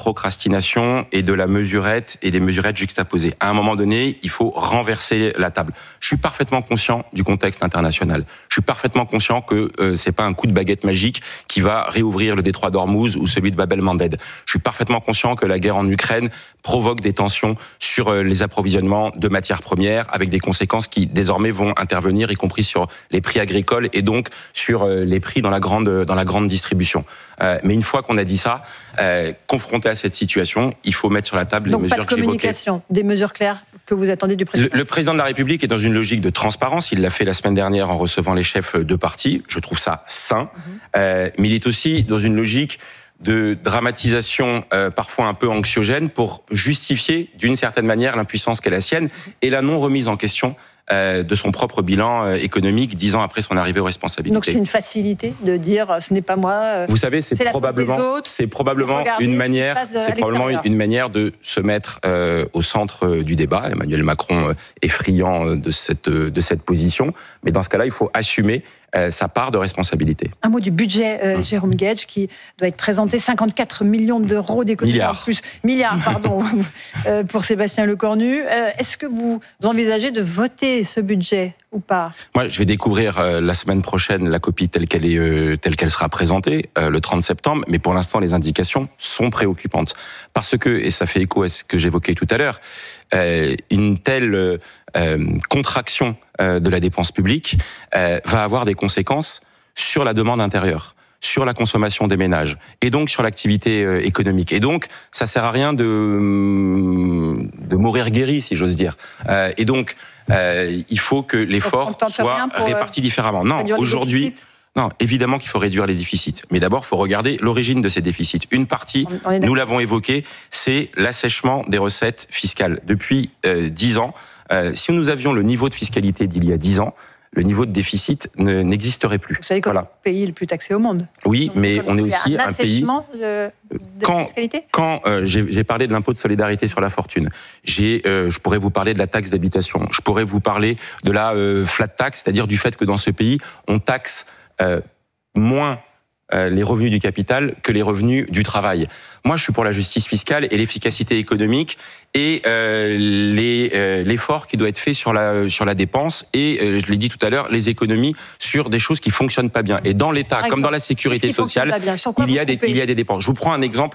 procrastination et de la mesurette et des mesurettes juxtaposées. À un moment donné, il faut renverser la table. Je suis parfaitement conscient du contexte international. Je suis parfaitement conscient que c'est pas un coup de baguette magique qui va réouvrir le détroit d'Ormuz ou celui de Bab el-Mandeb. Je suis parfaitement conscient que la guerre en Ukraine provoque des tensions sur les approvisionnements de matières premières, avec des conséquences qui désormais vont intervenir, y compris sur les prix agricoles et donc sur les prix dans la grande distribution. Mais une fois qu'on a dit ça, confronté à cette situation, il faut mettre sur la table les mesures que j'évoquais. Donc pas de communication, des mesures claires que vous attendez du président. Le président de la République est dans une logique de transparence. Il l'a fait la semaine dernière en recevant les chefs de parti. Je trouve ça sain. Mais il est aussi dans une logique de dramatisation parfois un peu anxiogène pour justifier d'une certaine manière l'impuissance qu'est la sienne et la non remise en question de son propre bilan économique 10 ans après son arrivée aux responsabilités. Donc c'est une facilité de dire ce n'est pas moi. Vous savez, c'est probablement une manière de se mettre au centre du débat. Emmanuel Macron est friand de cette position, mais dans ce cas-là, il faut assumer sa part de responsabilité. Un mot du budget, Jérôme Guedj, qui doit être présenté 54 millions d'euros d'économies en plus. Milliards, pardon, pour Sébastien Lecornu. Est-ce que vous envisagez de voter ce budget ou pas ? Moi, je vais découvrir la semaine prochaine la copie telle qu'elle sera présentée, le 30 septembre, mais pour l'instant, les indications sont préoccupantes. Parce que, et ça fait écho à ce que j'évoquais tout à l'heure, une telle contraction de la dépense publique va avoir des conséquences sur la demande intérieure, sur la consommation des ménages et donc sur l'activité économique. Et donc, ça sert à rien de mourir guéri, si j'ose dire. Et donc, il faut que l'effort soit réparti différemment. Non, aujourd'hui... Non, évidemment qu'il faut réduire les déficits. Mais d'abord, il faut regarder l'origine de ces déficits. Une partie, nous l'avons évoqué, c'est l'assèchement des recettes fiscales. Depuis 10 ans, si nous avions le niveau de fiscalité d'il y a 10 ans, le niveau de déficit n'existerait plus. Vous savez qu'on est le pays le plus taxé au monde. Oui, donc, mais on est aussi un pays... de fiscalité. Quand j'ai parlé de l'impôt de solidarité sur la fortune, je pourrais vous parler de la taxe d'habitation, je pourrais vous parler de la flat tax, c'est-à-dire du fait que dans ce pays, on taxe moins les revenus du capital que les revenus du travail. Moi, je suis pour la justice fiscale et l'efficacité économique et l'effort qui doit être fait sur la dépense et, je l'ai dit tout à l'heure, les économies sur des choses qui fonctionnent pas bien. Et dans l'État, comme dans la sécurité sociale, il y a des dépenses. Je vous prends un exemple.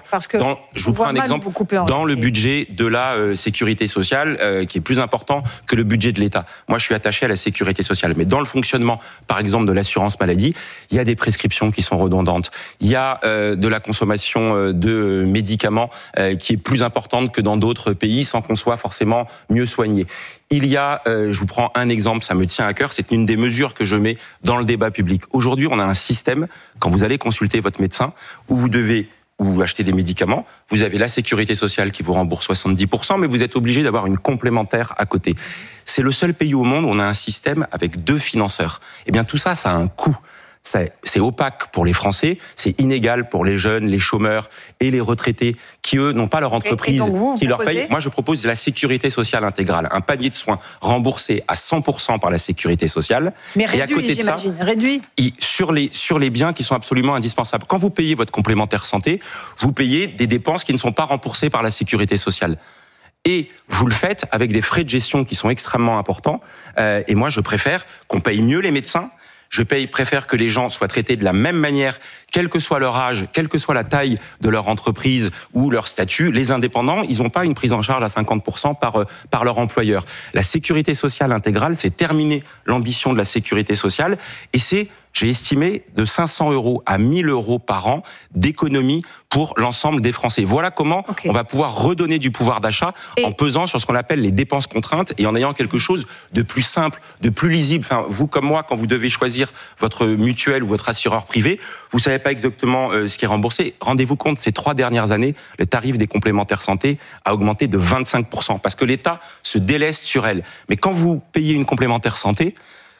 Dans le budget de la sécurité sociale, qui est plus important que le budget de l'État. Moi, je suis attaché à la sécurité sociale. Mais dans le fonctionnement, par exemple, de l'assurance maladie, il y a des prescriptions qui sont redondantes. Il y a de la consommation de médicaments qui est plus importante que dans d'autres pays, sans qu'on soit forcément mieux soigné. Il y a, je vous prends un exemple, ça me tient à cœur, c'est une des mesures que je mets dans le débat public. Aujourd'hui, on a un système, quand vous allez consulter votre médecin, où vous devez ou acheter des médicaments, vous avez la sécurité sociale qui vous rembourse 70%, mais vous êtes obligé d'avoir une complémentaire à côté. C'est le seul pays au monde où on a un système avec 2 financeurs. Eh bien, tout ça, ça a un coût. C'est opaque pour les Français, c'est inégal pour les jeunes, les chômeurs et les retraités qui, eux, n'ont pas leur entreprise qui leur paye. Moi, je propose la sécurité sociale intégrale, un panier de soins remboursé à 100% par la sécurité sociale. Mais réduit, et à côté de ça, réduit. Sur les biens qui sont absolument indispensables. Quand vous payez votre complémentaire santé, vous payez des dépenses qui ne sont pas remboursées par la sécurité sociale. Et vous le faites avec des frais de gestion qui sont extrêmement importants. Et moi, je préfère qu'on paye mieux les médecins. Je préfère que les gens soient traités de la même manière, quel que soit leur âge, quelle que soit la taille de leur entreprise ou leur statut. Les indépendants, ils n'ont pas une prise en charge à 50% par leur employeur. La sécurité sociale intégrale, c'est terminer l'ambition de la sécurité sociale et c'est, j'ai estimé, de 500 € à 1 000 € par an d'économie pour l'ensemble des Français. Voilà comment on va pouvoir redonner du pouvoir d'achat en pesant sur ce qu'on appelle les dépenses contraintes et en ayant quelque chose de plus simple, de plus lisible. Enfin, vous comme moi, quand vous devez choisir votre mutuelle ou votre assureur privé, vous savez pas exactement ce qui est remboursé. Rendez-vous compte, ces 3 dernières années, le tarif des complémentaires santé a augmenté de 25% parce que l'État se déleste sur elle. Mais quand vous payez une complémentaire santé,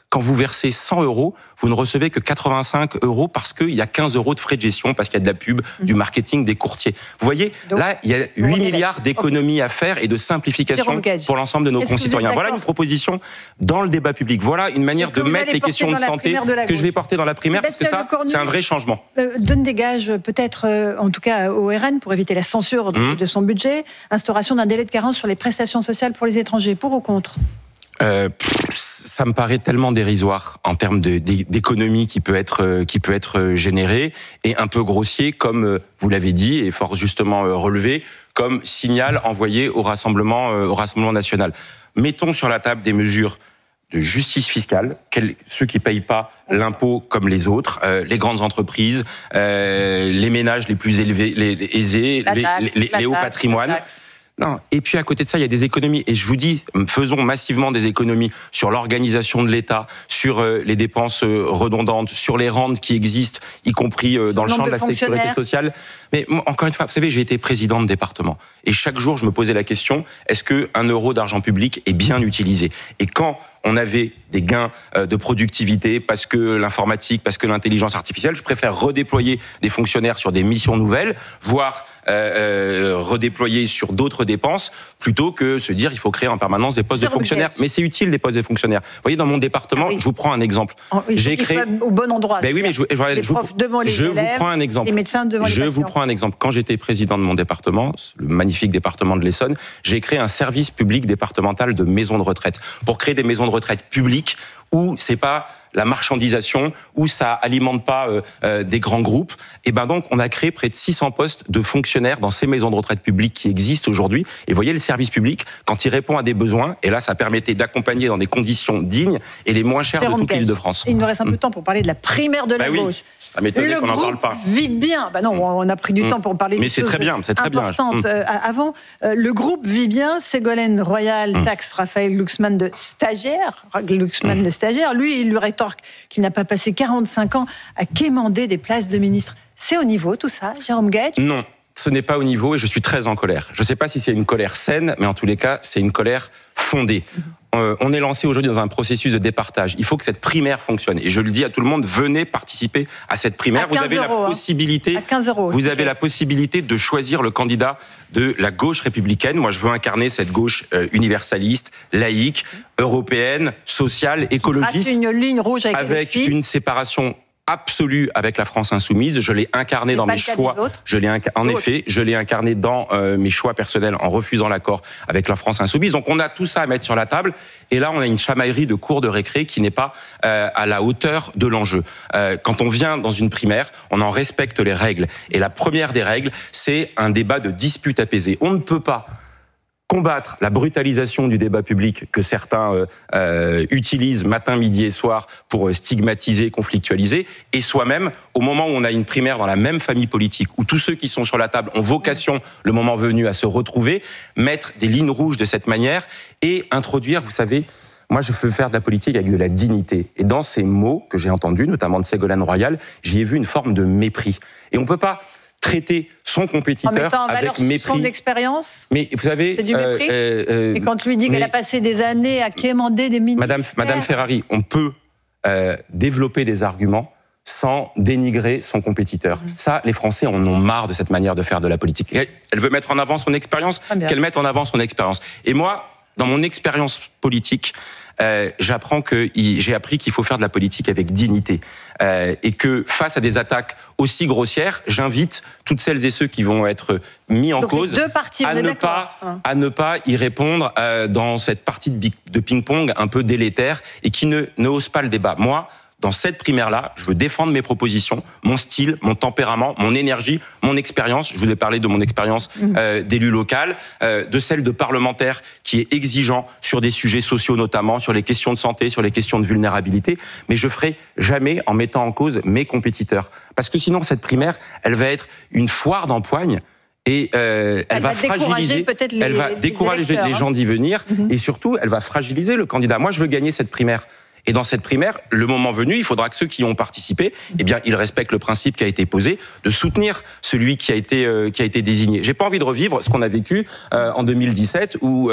Quand vous versez 100 €, vous ne recevez que 85 € parce qu'il y a 15 € de frais de gestion, parce qu'il y a de la pub, du marketing, des courtiers. Vous voyez, donc, là, il y a 8 milliards d'économies à faire et de simplification pour l'ensemble de nos concitoyens. Voilà une proposition dans le débat public. Voilà une manière de mettre les questions de santé que je vais porter dans la primaire, parce que ça, c'est un vrai changement. Donne des gages, peut-être, en tout cas au RN, pour éviter la censure de son budget. Instauration d'un délai de carence sur les prestations sociales pour les étrangers. Pour ou contre ? Ça me paraît tellement dérisoire en termes d'économie qui peut être générée, et un peu grossier, comme vous l'avez dit et fort justement relevé, comme signal envoyé au Rassemblement national. Mettons sur la table des mesures de justice fiscale, ceux qui payent pas l'impôt comme les autres, les grandes entreprises, les ménages les plus élevés, les aisés, les hauts patrimoines. Non. Et puis à côté de ça, il y a des économies. Et je vous dis, faisons massivement des économies sur l'organisation de l'État, sur les dépenses redondantes, sur les rentes qui existent, y compris dans le champ de la sécurité sociale. Mais encore une fois, vous savez, j'ai été président de département. Et chaque jour, je me posais la question, est-ce que 1 € d'argent public est bien utilisé ? Et quand on avait des gains de productivité parce que l'informatique, parce que l'intelligence artificielle, je préfère redéployer des fonctionnaires sur des missions nouvelles, voire redéployer sur d'autres dépenses, plutôt que se dire il faut créer en permanence des postes de fonctionnaires. Mais c'est utile des postes de fonctionnaires. Vous voyez, dans mon département, je vous prends un exemple. J'ai créé au bon endroit. Ben oui, mais je vous prends un exemple. Les médecins devant les patients. Je vous prends un exemple. Quand j'étais président de mon département, le magnifique département de l'Essonne, j'ai créé un service public départemental de maisons de retraite pour créer des maisons de retraite publiques où c'est pas la marchandisation, où ça alimente pas des grands groupes. Et ben donc, on a créé près de 600 postes de fonctionnaires dans ces maisons de retraite publiques qui existent aujourd'hui. Et voyez, le service public, quand il répond à des besoins, et là, ça permettait d'accompagner dans des conditions dignes et les moins chères de toute l'Île-de-France. Il nous reste un peu de temps pour parler de la primaire de la gauche. Ça m'étonnait qu'on n'en parle pas. Vit bien. Non, on a pris du temps pour parler mais c'est très bien, c'est très bien. Avant, le groupe vit bien. Ségolène Royal taxe Raphaël Glucksmann de stagiaire. Lui, il lui rétorque qu'il n'a pas passé 45 ans à quémander des places de ministres. C'est au niveau, tout ça, Jérôme Guedj ? Non, ce n'est pas au niveau, et je suis très en colère. Je ne sais pas si c'est une colère saine, mais en tous les cas, c'est une colère fondée. On est lancé aujourd'hui dans un processus de départage. Il faut que cette primaire fonctionne. Et je le dis à tout le monde, venez participer à cette primaire. Vous avez la possibilité, vous avez la possibilité de choisir le candidat de la gauche républicaine. Moi, je veux incarner cette gauche universaliste, laïque, européenne, sociale, écologiste, une ligne rouge avec une séparation absolue avec la France insoumise. Je l'ai incarné dans mes choix. Je l'ai incarné dans mes choix personnels en refusant l'accord avec la France insoumise. Donc on a tout ça à mettre sur la table. Et là, on a une chamaillerie de cours de récré qui n'est pas à la hauteur de l'enjeu. Quand on vient dans une primaire, on en respecte les règles. Et la première des règles, c'est un débat de dispute apaisée. On ne peut pas combattre la brutalisation du débat public que certains utilisent matin, midi et soir pour stigmatiser, conflictualiser, et soi-même, au moment où on a une primaire dans la même famille politique, où tous ceux qui sont sur la table ont vocation, le moment venu, à se retrouver, mettre des lignes rouges de cette manière et introduire, vous savez, moi je veux faire de la politique avec de la dignité. Et dans ces mots que j'ai entendus, notamment de Ségolène Royal, j'y ai vu une forme de mépris. Et on ne peut pas traiter son compétiteur avec mépris. Son expérience. Mais vous savez, c'est du mépris. Et quand lui dit qu'elle a passé des années à quémander des ministères. Madame Ferrari, on peut développer des arguments sans dénigrer son compétiteur. Ça, les Français en ont marre de cette manière de faire de la politique. Elle veut mettre en avant son expérience, qu'elle mette en avant son expérience. Et moi, dans mon expérience politique, j'ai appris qu'il faut faire de la politique avec dignité, et que face à des attaques aussi grossières, j'invite toutes celles et ceux qui vont être mis en cause à ne pas y répondre dans cette partie de ping-pong un peu délétère et qui ne hausse pas le débat. Moi, dans cette primaire-là, je veux défendre mes propositions, mon style, mon tempérament, mon énergie, mon expérience. Je voulais parler de mon expérience d'élu local, de celle de parlementaire qui est exigeant sur des sujets sociaux notamment, sur les questions de santé, sur les questions de vulnérabilité. Mais je ferai jamais en mettant en cause mes compétiteurs. Parce que sinon, cette primaire, elle va être une foire d'empoigne. Et elle va fragiliser, décourager les gens d'y venir. Et surtout, elle va fragiliser le candidat. Moi, je veux gagner cette primaire. Et dans cette primaire, le moment venu, il faudra que ceux qui ont participé, eh bien, ils respectent le principe qui a été posé de soutenir celui qui a été désigné. J'ai pas envie de revivre ce qu'on a vécu en 2017 où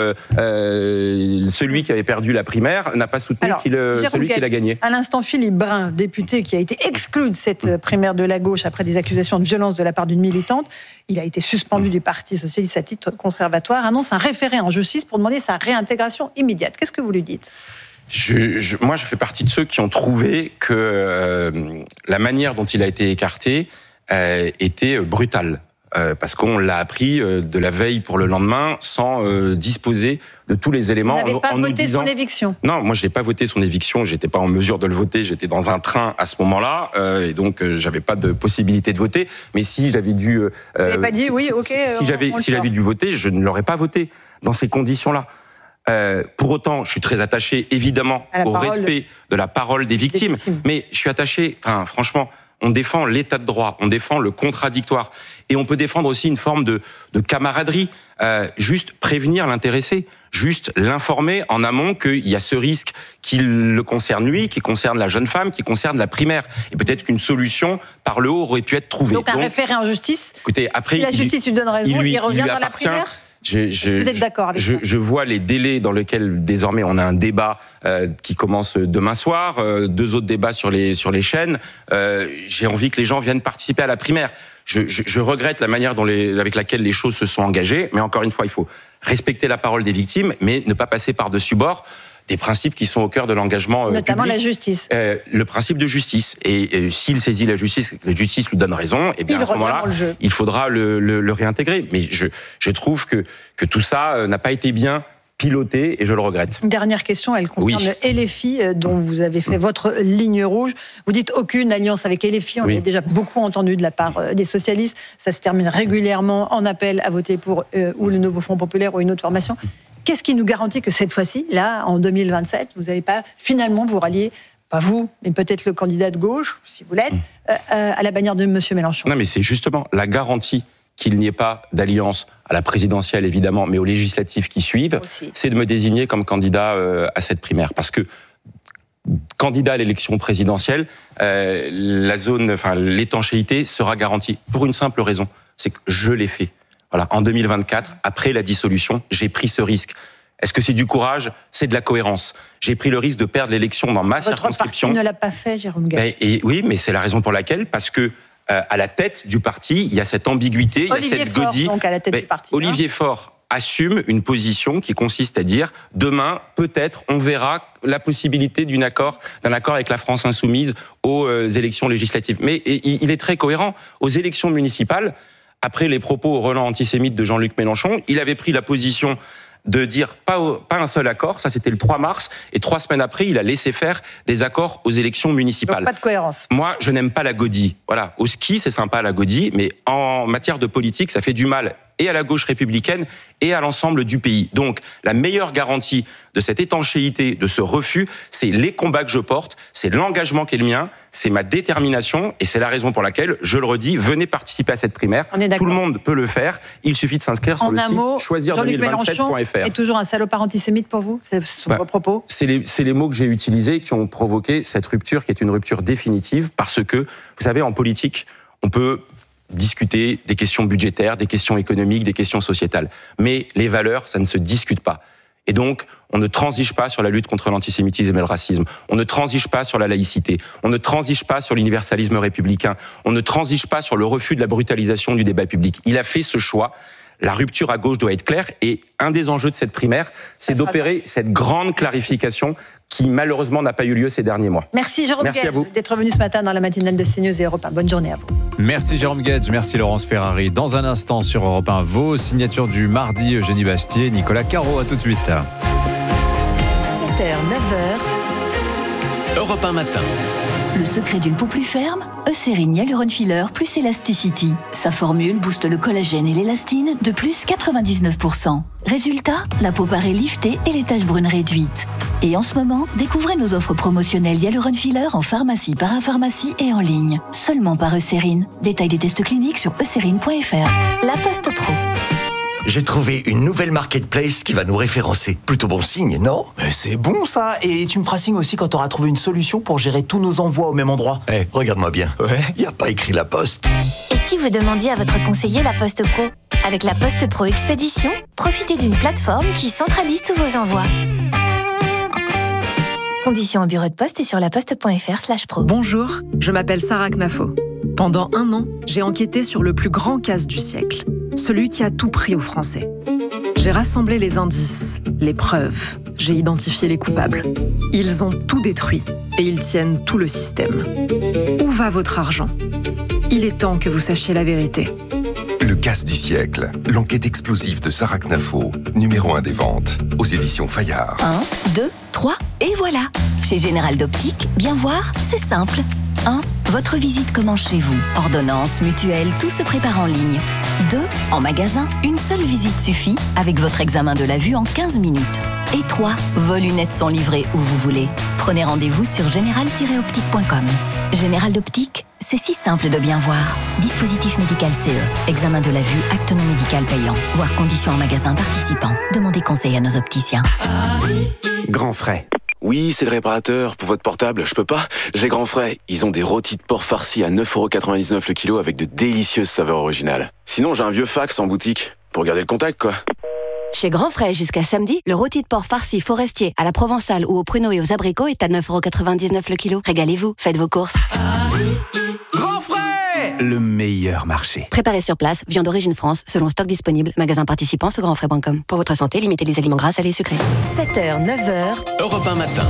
celui qui avait perdu la primaire n'a pas soutenu celui qui l'a gagné. À l'instant, Philippe Brun, député qui a été exclu de cette primaire de la gauche après des accusations de violence de la part d'une militante, il a été suspendu du Parti socialiste à titre conservatoire, annonce un référé en justice pour demander sa réintégration immédiate. Qu'est-ce que vous lui dites ? Moi, je fais partie de ceux qui ont trouvé que la manière dont il a été écarté était brutale. Parce qu'on l'a appris de la veille pour le lendemain sans disposer de tous les éléments. Vous n'avez pas voté son éviction ? Non, moi je n'ai pas voté son éviction, j'étais pas en mesure de le voter, j'étais dans un train à ce moment-là, et donc j'avais pas de possibilité de voter. Mais si j'avais dû... Vous n'avez pas dit oui, ok. Si j'avais dû voter, je ne l'aurais pas voté dans ces conditions-là. Pour autant, je suis très attaché évidemment au respect de la parole des victimes. Mais je suis attaché, franchement... On défend l'état de droit, on défend le contradictoire. Et on peut défendre aussi une forme de camaraderie. Juste prévenir l'intéressé, juste l'informer en amont qu'il y a ce risque qui le concerne lui, qui concerne la jeune femme, qui concerne la primaire. Et peut-être qu'une solution par le haut aurait pu être trouvée. Donc un référé en justice, écoutez, après, si la justice lui donne raison, il revient dans la primaire ? Vous êtes d'accord avec ça ? Je vois les délais dans lesquels désormais on a un débat qui commence demain soir, 2 autres débats sur les chaînes. J'ai envie que les gens viennent participer à la primaire. Je regrette la manière avec laquelle les choses se sont engagées, mais encore une fois, il faut respecter la parole des victimes, mais ne pas passer par-dessus bord des principes qui sont au cœur de l'engagement notamment public. La justice. Le principe de justice. Et s'il saisit la justice lui donne raison, et bien à ce moment-là, il faudra le réintégrer. Mais je trouve que tout ça n'a pas été bien piloté et je le regrette. Une dernière question, elle concerne LFI, dont vous avez fait votre ligne rouge. Vous dites aucune alliance avec LFI, on l'a déjà beaucoup entendu de la part des socialistes. Ça se termine régulièrement en appel à voter pour ou le nouveau Front populaire ou une autre formation. Qu'est-ce qui nous garantit que cette fois-ci, là, en 2027, vous n'allez pas finalement vous rallier, pas vous, mais peut-être le candidat de gauche, si vous l'êtes, à la bannière de M. Mélenchon ? Non, mais c'est justement la garantie qu'il n'y ait pas d'alliance à la présidentielle, évidemment, mais aux législatives qui suivent, c'est de me désigner comme candidat à cette primaire. Parce que candidat à l'élection présidentielle, l'étanchéité sera garantie pour une simple raison, c'est que je l'ai fait. Voilà, en 2024, après la dissolution, j'ai pris ce risque. Est-ce que c'est du courage ? C'est de la cohérence. J'ai pris le risque de perdre l'élection dans ma circonscription. Votre parti ne l'a pas fait, Jérôme Gade. Oui, mais c'est la raison pour laquelle, parce que à la tête du parti, il y a cette ambiguïté, il y a cette godille. Donc à la tête du parti. Olivier Faure assume une position qui consiste à dire demain, peut-être, on verra la possibilité d'un accord avec la France insoumise aux élections législatives. Mais il est très cohérent. Aux élections municipales, après les propos au relent antisémite de Jean-Luc Mélenchon, il avait pris la position de dire pas un seul accord, ça c'était le 3 mars, et 3 semaines après, il a laissé faire des accords aux élections municipales. Donc pas de cohérence. Moi, je n'aime pas la godille. Voilà, au ski, c'est sympa la godille, mais en matière de politique, ça fait du mal et à la gauche républicaine et à l'ensemble du pays. Donc, la meilleure garantie de cette étanchéité, de ce refus, c'est les combats que je porte, c'est l'engagement qui est le mien, c'est ma détermination, et c'est la raison pour laquelle, je le redis, venez participer à cette primaire. Tout le monde peut le faire, il suffit de s'inscrire sur le site choisir2027.fr. Est toujours un salopard antisémite pour vous ? C'est son propos ? C'est les mots que j'ai utilisés qui ont provoqué cette rupture, qui est une rupture définitive, parce que, vous savez, en politique, on peut discuter des questions budgétaires, des questions économiques, des questions sociétales. Mais les valeurs, ça ne se discute pas. Et donc, on ne transige pas sur la lutte contre l'antisémitisme et le racisme. On ne transige pas sur la laïcité. On ne transige pas sur l'universalisme républicain. On ne transige pas sur le refus de la brutalisation du débat public. Il a fait ce choix. La rupture à gauche doit être claire et un des enjeux de cette primaire, c'est d'opérer cette grande clarification qui malheureusement n'a pas eu lieu ces derniers mois. Merci Jérôme Gage d'être venu ce matin dans la matinale de CNews et Europe 1. Bonne journée à vous. Merci Jérôme Gage, merci Laurence Ferrari. Dans un instant sur Europe 1, vos signatures du mardi, Eugénie Bastier, Nicolas Caro, à tout de suite. 7h, 9h. Europe 1 matin. Le secret d'une peau plus ferme ? Eucérine Hyaluron Filler plus Elasticity. Sa formule booste le collagène et l'élastine de plus 99%. Résultat, la peau paraît liftée et les taches brunes réduites. Et en ce moment, découvrez nos offres promotionnelles Hyaluron Filler en pharmacie, parapharmacie et en ligne. Seulement par Eucérine. Détail des tests cliniques sur eucérine.fr. La Poste Pro. J'ai trouvé une nouvelle marketplace qui va nous référencer. Plutôt bon signe, non ? Mais c'est bon ça. Et tu me feras signe aussi quand tu auras trouvé une solution pour gérer tous nos envois au même endroit. Regarde-moi bien. Ouais. Il n'y a pas écrit La Poste. Et si vous demandiez à votre conseiller La Poste Pro ? Avec La Poste Pro Expédition, profitez d'une plateforme qui centralise tous vos envois. Conditions au bureau de poste et sur laposte.fr/pro. Bonjour, je m'appelle Sarah Knafo. Pendant 1 an, j'ai enquêté sur le plus grand casse du siècle, celui qui a tout pris aux Français. J'ai rassemblé les indices, les preuves, j'ai identifié les coupables. Ils ont tout détruit et ils tiennent tout le système. Où va votre argent ? Il est temps que vous sachiez la vérité. Le casse du siècle, l'enquête explosive de Sarah Knafo, numéro 1 des ventes, aux éditions Fayard. 1, 2, 3, et voilà. Chez Général d'Optique, bien voir, c'est simple. 1. Votre visite commence chez vous. Ordonnance, mutuelle, tout se prépare en ligne. 2. En magasin, une seule visite suffit avec votre examen de la vue en 15 minutes. Et 3. Vos lunettes sont livrées où vous voulez. Prenez rendez-vous sur général-optique.com. Général d'Optique, c'est si simple de bien voir. Dispositif médical CE. Examen de la vue, acte non médical payant. Voir conditions en magasin participant. Demandez conseil à nos opticiens. Grand Frais. Oui, c'est le réparateur. Pour votre portable, je peux pas. J'ai Grand Frais. Ils ont des rôtis de porc farcis à 9,99€ le kilo avec de délicieuses saveurs originales. Sinon, j'ai un vieux fax en boutique. Pour garder le contact, quoi. Chez Grand Frais, jusqu'à samedi, le rôti de porc farci forestier à la provençale ou au pruneau et aux abricots est à 9,99€ le kilo. Régalez-vous, faites vos courses. Grand Frais, le meilleur marché. Préparé sur place, viande d'origine France, selon stock disponible, magasin participant sur grandfrais.com. Pour votre santé, limitez les aliments gras, salés et sucrés. 7h, 9h. Europe 1 matin.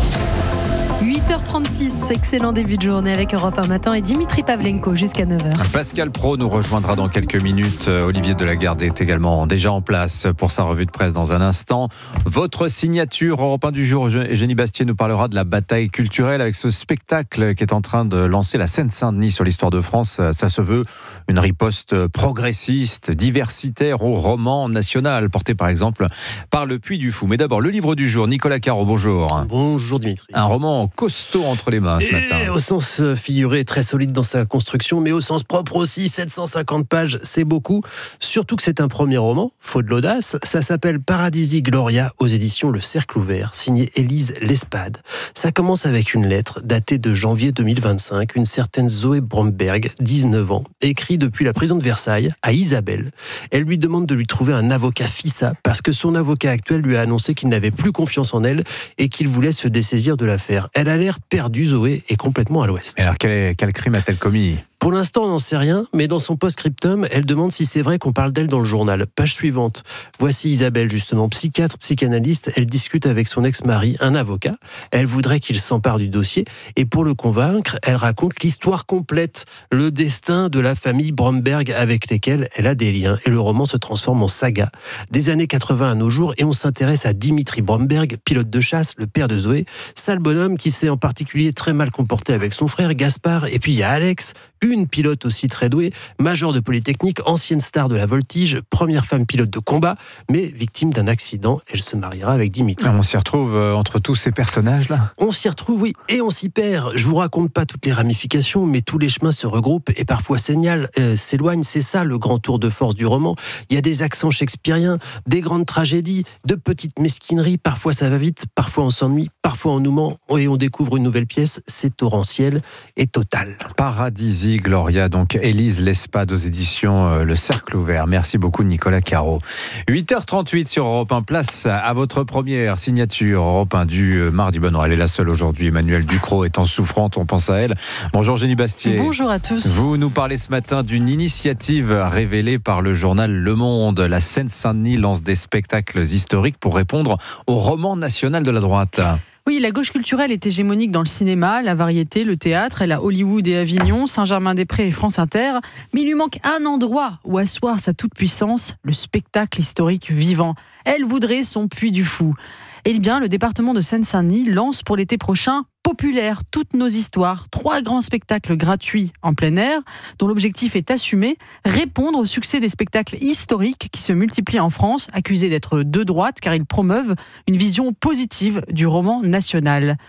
8h36, excellent début de journée avec Europe 1 matin et Dimitri Pavlenko jusqu'à 9h. Pascal Praud nous rejoindra dans quelques minutes. Olivier Delagarde est également déjà en place pour sa revue de presse dans un instant. Votre signature Europe 1 du jour, Eugénie Bastier nous parlera de la bataille culturelle avec ce spectacle qui est en train de lancer la Seine-Saint-Denis sur l'histoire de France. Ça se veut une riposte progressiste, diversitaire au roman national, porté par exemple par Le Puy du Fou. Mais d'abord, le livre du jour, Nicolas Caro, bonjour. Bonjour Dimitri. Un roman costaud entre les mains ce matin. Au sens figuré, très solide dans sa construction, mais au sens propre aussi, 750 pages, c'est beaucoup. Surtout que c'est un premier roman, faut de l'audace. Ça s'appelle Paradisi Gloria aux éditions Le Cercle Ouvert, signé Élise Lespade. Ça commence avec une lettre datée de janvier 2025, une certaine Zoé Bromberg, 19 ans, écrit depuis la prison de Versailles à Isabelle. Elle lui demande de lui trouver un avocat FISA parce que son avocat actuel lui a annoncé qu'il n'avait plus confiance en elle et qu'il voulait se dessaisir de l'affaire. Elle a l'air perdue, Zoé, et complètement à l'ouest. Alors quel crime a-t-elle commis ? Pour l'instant, on n'en sait rien, mais dans son post-scriptum, elle demande si c'est vrai qu'on parle d'elle dans le journal. Page suivante. Voici Isabelle, justement, psychiatre, psychanalyste. Elle discute avec son ex-mari, un avocat. Elle voudrait qu'il s'empare du dossier. Et pour le convaincre, elle raconte l'histoire complète, le destin de la famille Bromberg avec lesquels elle a des liens. Et le roman se transforme en saga. Des années 80 à nos jours, et on s'intéresse à Dimitri Bromberg, pilote de chasse, le père de Zoé. Sale bonhomme qui s'est en particulier très mal comporté avec son frère Gaspard. Et puis il y a Alex, une pilote aussi très douée, major de Polytechnique, ancienne star de la voltige, première femme pilote de combat, mais victime d'un accident. Elle se mariera avec Dimitri. On s'y retrouve entre tous ces personnages-là ? On s'y retrouve, oui, et on s'y perd. Je vous raconte pas toutes les ramifications, mais tous les chemins se regroupent et parfois s'éloignent. C'est ça le grand tour de force du roman. Il y a des accents shakespeariens, des grandes tragédies, de petites mesquineries. Parfois ça va vite, parfois on s'ennuie, parfois on nous ment et on découvre une nouvelle pièce. C'est torrentiel et total. Paradisi Gloria, donc Élise Lespade aux éditions Le Cercle Ouvert. Merci beaucoup Nicolas Caro. 8h38 sur Europe 1, place à votre première signature Europe 1 du mardi. Bon, non, elle est la seule aujourd'hui. Emmanuelle Ducrot étant souffrante, on pense à elle. Bonjour Jenny Bastier. Bonjour à tous. Vous nous parlez ce matin d'une initiative révélée par le journal Le Monde. La Seine-Saint-Denis lance des spectacles historiques pour répondre au roman national de la droite. Oui, la gauche culturelle est hégémonique dans le cinéma, la variété, le théâtre. Elle a Hollywood et Avignon, Saint-Germain-des-Prés et France Inter. Mais il lui manque un endroit où asseoir sa toute-puissance, le spectacle historique vivant. Elle voudrait son Puy du Fou. Eh bien, le département de Seine-Saint-Denis lance pour l'été prochain Populaire, toutes nos histoires. 3 grands spectacles gratuits en plein air, dont l'objectif est assumé, répondre au succès des spectacles historiques qui se multiplient en France, accusés d'être de droite car ils promeuvent une vision positive du roman national.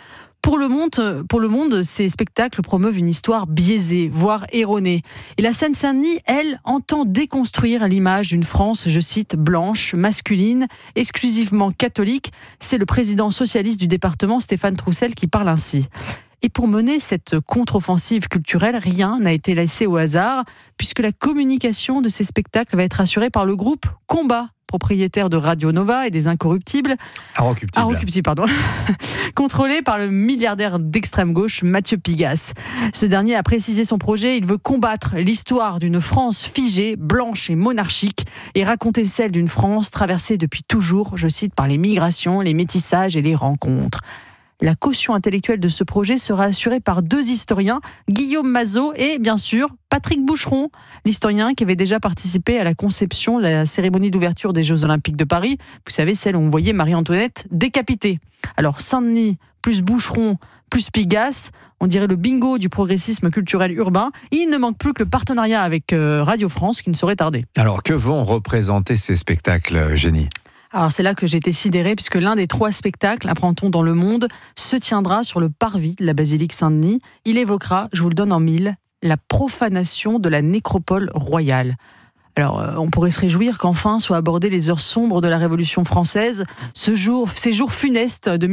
Pour le monde, ces spectacles promeuvent une histoire biaisée, voire erronée. Et la Seine-Saint-Denis, elle, entend déconstruire l'image d'une France, je cite, blanche, masculine, exclusivement catholique. C'est le président socialiste du département, Stéphane Troussel, qui parle ainsi. Et pour mener cette contre-offensive culturelle, rien n'a été laissé au hasard, puisque la communication de ces spectacles va être assurée par le groupe Combat, propriétaire de Radio Nova et des Incorruptibles. Incorruptibles, pardon. Contrôlé par le milliardaire d'extrême gauche Mathieu Pigasse. Ce dernier a précisé son projet. Il veut combattre l'histoire d'une France figée, blanche et monarchique, et raconter celle d'une France traversée depuis toujours, je cite, par les migrations, les métissages et les rencontres. La caution intellectuelle de ce projet sera assurée par 2 historiens, Guillaume Mazot et, bien sûr, Patrick Boucheron, l'historien qui avait déjà participé à la conception de la cérémonie d'ouverture des Jeux Olympiques de Paris. Vous savez, celle où on voyait Marie-Antoinette décapitée. Alors, Saint-Denis plus Boucheron plus Pigasse, on dirait le bingo du progressisme culturel urbain. Il ne manque plus que le partenariat avec Radio France qui ne saurait tarder. Alors, que vont représenter ces spectacles, Génie ? Alors c'est là que j'ai été sidérée, puisque l'un des 3 spectacles, apprend-on dans le monde, se tiendra sur le parvis de la basilique Saint-Denis. Il évoquera, je vous le donne en 1000, la profanation de la nécropole royale. Alors, on pourrait se réjouir qu'enfin soient abordées les heures sombres de la Révolution française, ces jours funestes de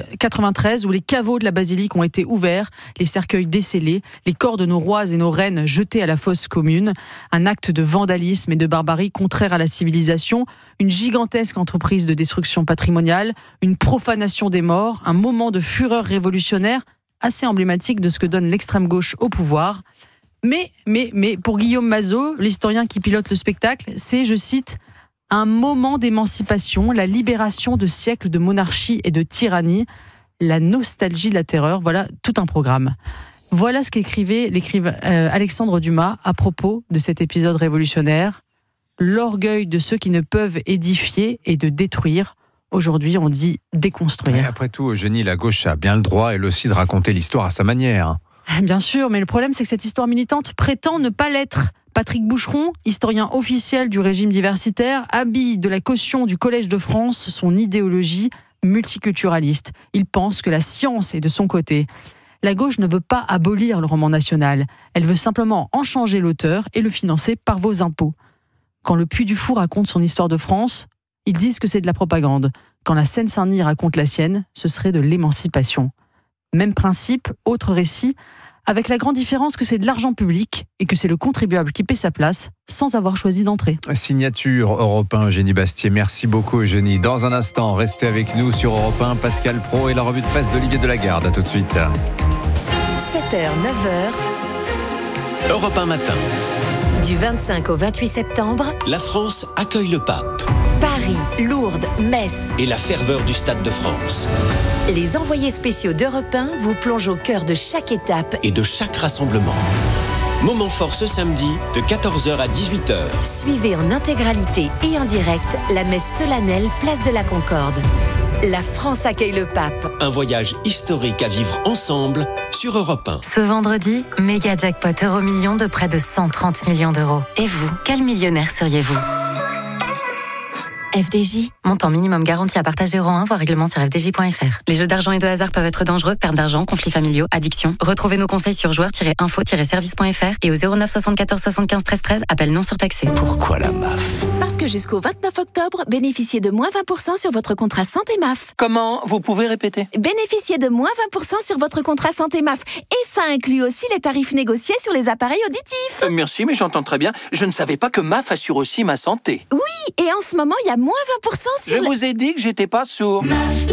1793 où les caveaux de la basilique ont été ouverts, les cercueils décellés, les corps de nos rois et nos reines jetés à la fosse commune, un acte de vandalisme et de barbarie contraire à la civilisation, une gigantesque entreprise de destruction patrimoniale, une profanation des morts, un moment de fureur révolutionnaire assez emblématique de ce que donne l'extrême gauche au pouvoir. Mais pour Guillaume Mazot, l'historien qui pilote le spectacle, c'est, je cite, un moment d'émancipation, la libération de siècles de monarchie et de tyrannie, la nostalgie de la terreur. Voilà tout un programme. Voilà ce qu'écrivait l'écrivain Alexandre Dumas à propos de cet épisode révolutionnaire. L'orgueil de ceux qui ne peuvent édifier et de détruire. Aujourd'hui, on dit déconstruire. Et après tout, Eugénie, la gauche a bien le droit, elle aussi, de raconter l'histoire à sa manière. Bien sûr, mais le problème, c'est que cette histoire militante prétend ne pas l'être. Patrick Boucheron, historien officiel du régime diversitaire, habille de la caution du Collège de France son idéologie multiculturaliste. Il pense que la science est de son côté. La gauche ne veut pas abolir le roman national. Elle veut simplement en changer l'auteur et le financer par vos impôts. Quand le Puy du Fou raconte son histoire de France, ils disent que c'est de la propagande. Quand la Seine-Saint-Denis raconte la sienne, ce serait de l'émancipation. Même principe, autre récit, avec la grande différence que c'est de l'argent public et que c'est le contribuable qui paie sa place sans avoir choisi d'entrer. Signature Europe 1, Eugénie Bastier. Merci beaucoup, Eugénie. Dans un instant, restez avec nous sur Europe 1, Pascal Praud et la revue de presse d'Olivier Delagarde. À tout de suite. 7h, 9h. Europe 1 matin. Du 25 au 28 septembre, la France accueille le pape. Paris, Lourdes, Metz et la ferveur du Stade de France. Les envoyés spéciaux d'Europe 1 vous plongent au cœur de chaque étape et de chaque rassemblement. Moment fort ce samedi de 14h à 18h. Suivez en intégralité et en direct la messe solennelle Place de la Concorde. La France accueille le pape. Un voyage historique à vivre ensemble sur Europe 1. Ce vendredi, méga jackpot Euromillions de près de 130 millions d'euros. Et vous, quel millionnaire seriez-vous ? FDJ, montant minimum garanti à partager euro 1, voire règlement sur fdj.fr. Les jeux d'argent et de hasard peuvent être dangereux, perte d'argent, conflits familiaux, addiction. Retrouvez nos conseils sur joueurs-info-service.fr et au 09 74 75 13 13, appel non surtaxé. Pourquoi la MAF ? Parce que jusqu'au 29 octobre, bénéficiez de moins 20% sur votre contrat santé MAF. Comment ? Vous pouvez répéter ? Bénéficiez de moins 20% sur votre contrat santé MAF. Et ça inclut aussi les tarifs négociés sur les appareils auditifs. Merci, mais j'entends très bien. Je ne savais pas que MAF assure aussi ma santé. Oui, et en ce moment, il y a moins 20% sur... Je vous ai dit que j'étais pas sourd.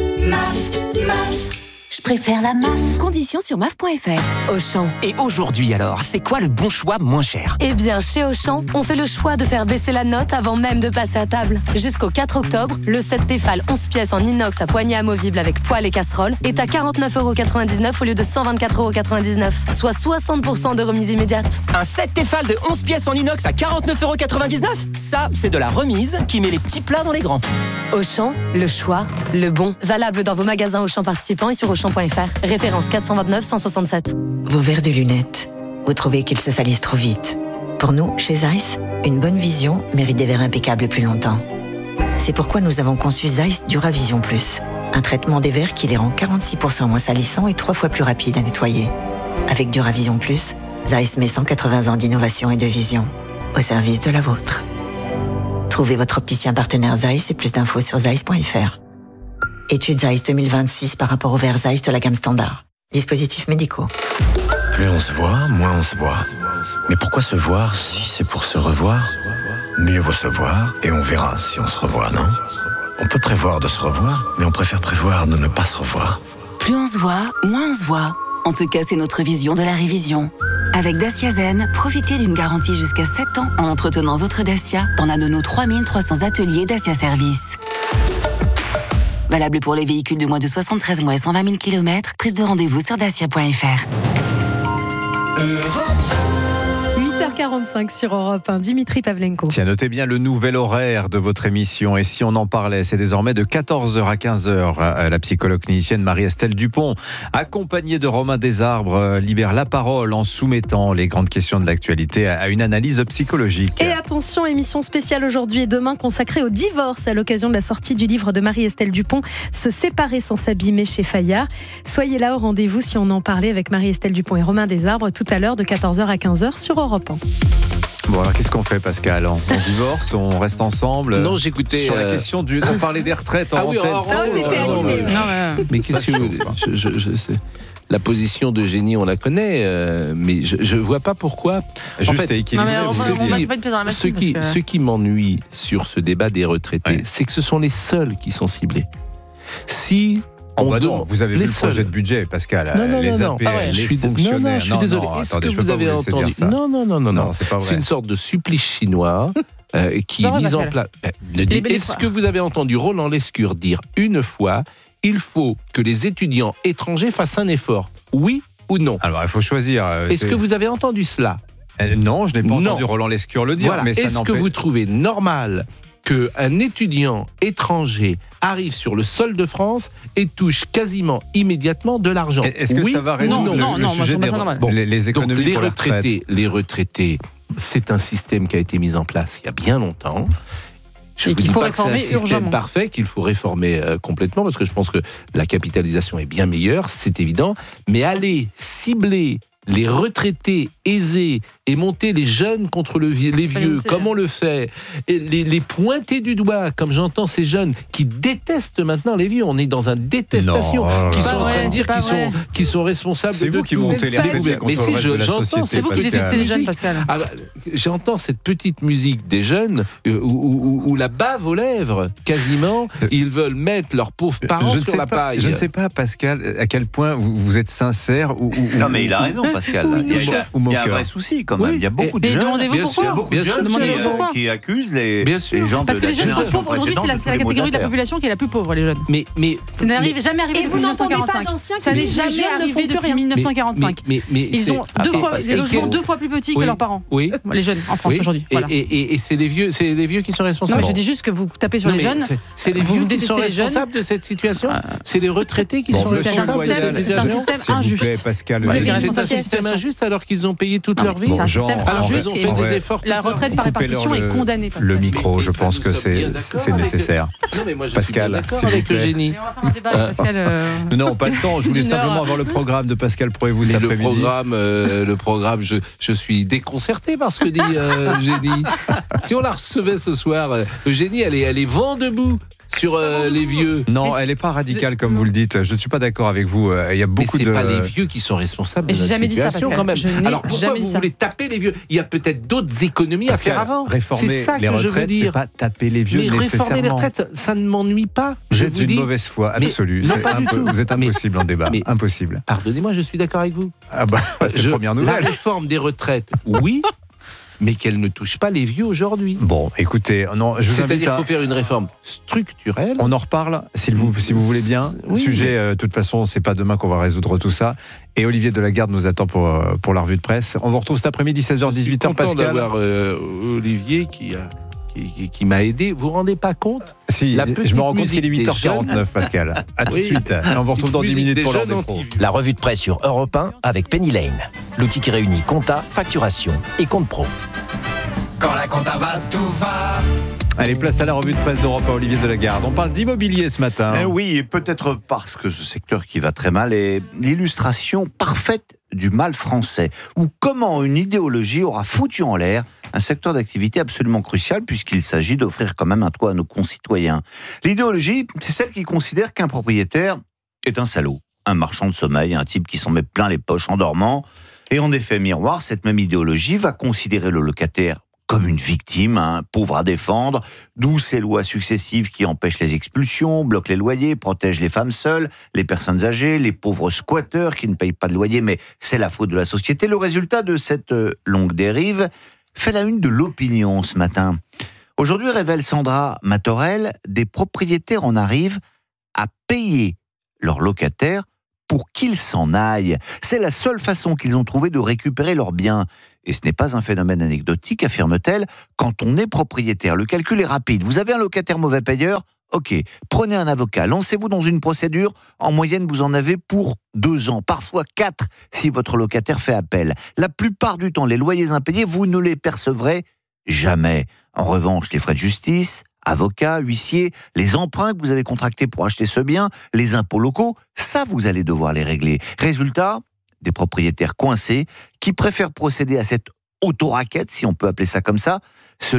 Je préfère la MAF. Conditions sur MAF.fr. Auchan. Et aujourd'hui alors, c'est quoi le bon choix moins cher ? Eh bien, chez Auchan, on fait le choix de faire baisser la note avant même de passer à table. Jusqu'au 4 octobre, le set Tefal 11 pièces en inox à poignée amovible avec poêle et casserole est à 49,99€ au lieu de 124,99€, soit 60% de remise immédiate. Un set Tefal de 11 pièces en inox à 49,99€. Ça, c'est de la remise qui met les petits plats dans les grands. Auchan, le choix, le bon. Valable dans vos magasins Auchan participants et sur Auchan.fr. Référence 429 167. Vos verres de lunettes, vous trouvez qu'ils se salissent trop vite. Pour nous, chez Zeiss, une bonne vision mérite des verres impeccables plus longtemps. C'est pourquoi nous avons conçu Zeiss Duravision Plus, Un traitement des verres qui les rend 46% moins salissants et 3 fois plus rapides à nettoyer. Avec Duravision Plus, Zeiss met 180 ans d'innovation et de vision au service de la vôtre. Trouvez votre opticien partenaire Zeiss et plus d'infos sur zeiss.fr. Étude Zeiss 2026 par rapport aux verres Zeiss de la gamme standard. Dispositifs médicaux. Plus on se voit, moins on se voit. Mais pourquoi se voir si c'est pour se revoir? Mieux vaut se voir et on verra si on se revoit, non? On peut prévoir de se revoir, mais on préfère prévoir de ne pas se revoir. Plus on se voit, moins on se voit. En tout cas, c'est notre vision de la révision. Avec Dacia Zen, profitez d'une garantie jusqu'à 7 ans en entretenant votre Dacia dans l'un de nos 3300 ateliers Dacia Service. Valable pour les véhicules de moins de 73 mois et 120 000 km. Prise de rendez-vous sur dacia.fr. 8h45 sur Europe 1, Dimitri Pavlenko. Tiens, notez bien le nouvel horaire de votre émission. Et si on en parlait, c'est désormais de 14h à 15h. La psychologue clinicienne Marie-Estelle Dupont, accompagnée de Romain Desarbres, libère la parole en soumettant les grandes questions de l'actualité à une analyse psychologique. Et attention, émission spéciale aujourd'hui et demain consacrée au divorce à l'occasion de la sortie du livre de Marie-Estelle Dupont, Se séparer sans s'abîmer chez Fayard. Soyez là au rendez-vous si on en parlait avec Marie-Estelle Dupont et Romain Desarbres tout à l'heure de 14h à 15h sur Europe 1. Bon, alors qu'est-ce qu'on fait, Pascal? On divorce, on reste ensemble? Non, j'écoutais. Sur la question on parlait des retraites en antenne. Mais qu'est-ce que je sais. La position d'Eugénie, on la connaît, mais je ne vois pas pourquoi. Juste à équilibrer. Ce qui m'ennuie sur ce débat des retraités, c'est que ce sont les seuls qui sont ciblés. Si non, vous avez vu le projet de budget, Pascal. Les AP, les fonctionnaires. Je suis désolé. Est-ce que vous avez entendu? Non. C'est pas vrai. C'est une sorte de supplice chinois qui est mise en place. Est-ce que vous avez entendu Roland Lescure dire une fois: il faut que les étudiants étrangers fassent un effort? Oui ou non? Alors, il faut choisir. Est-ce que vous avez entendu cela? Non, je n'ai pas entendu Roland Lescure le dire. Voilà. Mais est-ce que vous trouvez normal qu'un étudiant étranger arrive sur le sol de France et touche quasiment immédiatement de l'argent? Est-ce que ça va résoudre le sujet les économies donc, pour la retraite? Les retraités, c'est un système qui a été mis en place il y a bien longtemps. Je ne vous dis pas que c'est un système parfait, qu'il faut réformer complètement, parce que je pense que la capitalisation est bien meilleure, c'est évident. Mais aller cibler les retraités aisés et monter les jeunes contre les vieux, comme on le fait, et les pointer du doigt, comme j'entends ces jeunes qui détestent maintenant les vieux. On est dans une détestation, qui sont en train de dire qu'ils sont responsables de tout. C'est vous qui montez les poubelles contre le reste de la société. C'est vous qui détestez les jeunes, Pascal. J'entends cette petite musique des jeunes où la bave aux lèvres, quasiment, ils veulent mettre leurs pauvres parents sur la paille. Je ne sais pas, Pascal, à quel point vous êtes sincère ou non, mais il a raison, Pascal. Il y a un vrai souci quand même. Il y a beaucoup de jeunes qui accusent les gens de la génération précédente. Parce que les jeunes sont pauvres. Aujourd'hui, c'est la catégorie de la population qui est la plus pauvre, les jeunes. Mais ça n'est jamais arrivé depuis 1945. Ça n'est jamais arrivé depuis 1945. Ils ont 2 fois plus petits que leurs parents. Oui. Les jeunes en France aujourd'hui. Et c'est les vieux qui sont responsables. Non, je dis juste que vous tapez sur les jeunes. C'est les vieux qui sont responsables de cette situation. C'est les retraités qui sont responsables de cette situation. C'est un système injuste. C'est un système injuste alors qu'ils ont payé toute leur vie. C'est un système injuste. Ils ont fait des efforts. La retraite par répartition est condamnée. Le micro, je pense que c'est nécessaire. Pascal, avec le génie. On va faire un débat avec Pascal. Non, pas le temps. Je voulais simplement avoir le programme de Pascal Pro et vous cet après-midi. Le programme, je suis déconcerté par ce que dit Eugénie. Si on la recevait ce soir, Eugénie, elle est vent debout sur les vieux. Non, elle n'est pas radicale comme vous le dites. Je ne suis pas d'accord avec vous. Il y a beaucoup de. Mais c'est pas les vieux qui sont responsables de notre situation quand même. Alors pourquoi vous voulez taper les vieux? Il y a peut-être d'autres économies à faire avant. Réformer les retraites, c'est pas taper les vieux nécessairement. Mais réformer les retraites, ça ne m'ennuie pas. Vous êtes une mauvaise foi absolue. Vous êtes impossible en débat. Impossible. Pardonnez-moi, je suis d'accord avec vous. Ah bah, c'est la première nouvelle. La réforme des retraites, oui. Mais qu'elle ne touche pas les vieux aujourd'hui. Bon, écoutez, c'est-à-dire qu'il faut faire une réforme structurelle. On en reparle, si vous voulez bien. Oui, sujet, de toute façon, c'est pas demain qu'on va résoudre tout ça. Et Olivier Delagarde nous attend pour la revue de presse. On vous retrouve cet après-midi, 16h-18h, Pascal. D'avoir Olivier qui m'a aidé. Vous vous rendez pas compte? Si, je me rends compte qu'il est 8h49, Pascal. À tout de suite. On vous retrouve dans 10 minutes pour l'heure des pros. La revue de presse sur Europe 1 avec Penny Lane. L'outil qui réunit compta, facturation et compte pro. Quand la compta va, tout va. Allez, place à la revue de presse d'Europe à Olivier Delagarde. On parle d'immobilier ce matin. Oui, peut-être parce que ce secteur qui va très mal est l'illustration parfaite du mal français, ou comment une idéologie aura foutu en l'air un secteur d'activité absolument crucial puisqu'il s'agit d'offrir quand même un toit à nos concitoyens. L'idéologie, c'est celle qui considère qu'un propriétaire est un salaud, un marchand de sommeil, un type qui s'en met plein les poches en dormant. Et en effet miroir, cette même idéologie va considérer le locataire comme une victime, un pauvre à défendre, d'où ces lois successives qui empêchent les expulsions, bloquent les loyers, protègent les femmes seules, les personnes âgées, les pauvres squatteurs qui ne payent pas de loyer, mais c'est la faute de la société. Le résultat de cette longue dérive fait la une de l'opinion ce matin. Aujourd'hui, révèle Sandra Matorel, des propriétaires en arrivent à payer leurs locataires pour qu'ils s'en aillent. C'est la seule façon qu'ils ont trouvé de récupérer leurs biens. Et ce n'est pas un phénomène anecdotique, affirme-t-elle, quand on est propriétaire. Le calcul est rapide. Vous avez un locataire mauvais payeur ? Ok, prenez un avocat, lancez-vous dans une procédure. En moyenne, vous en avez pour 2 ans, parfois 4 si votre locataire fait appel. La plupart du temps, les loyers impayés, vous ne les percevrez jamais. En revanche, les frais de justice, avocats, huissiers, les emprunts que vous avez contractés pour acheter ce bien, les impôts locaux, ça vous allez devoir les régler. Résultat, des propriétaires coincés qui préfèrent procéder à cette auto-raquette, si on peut appeler ça comme ça.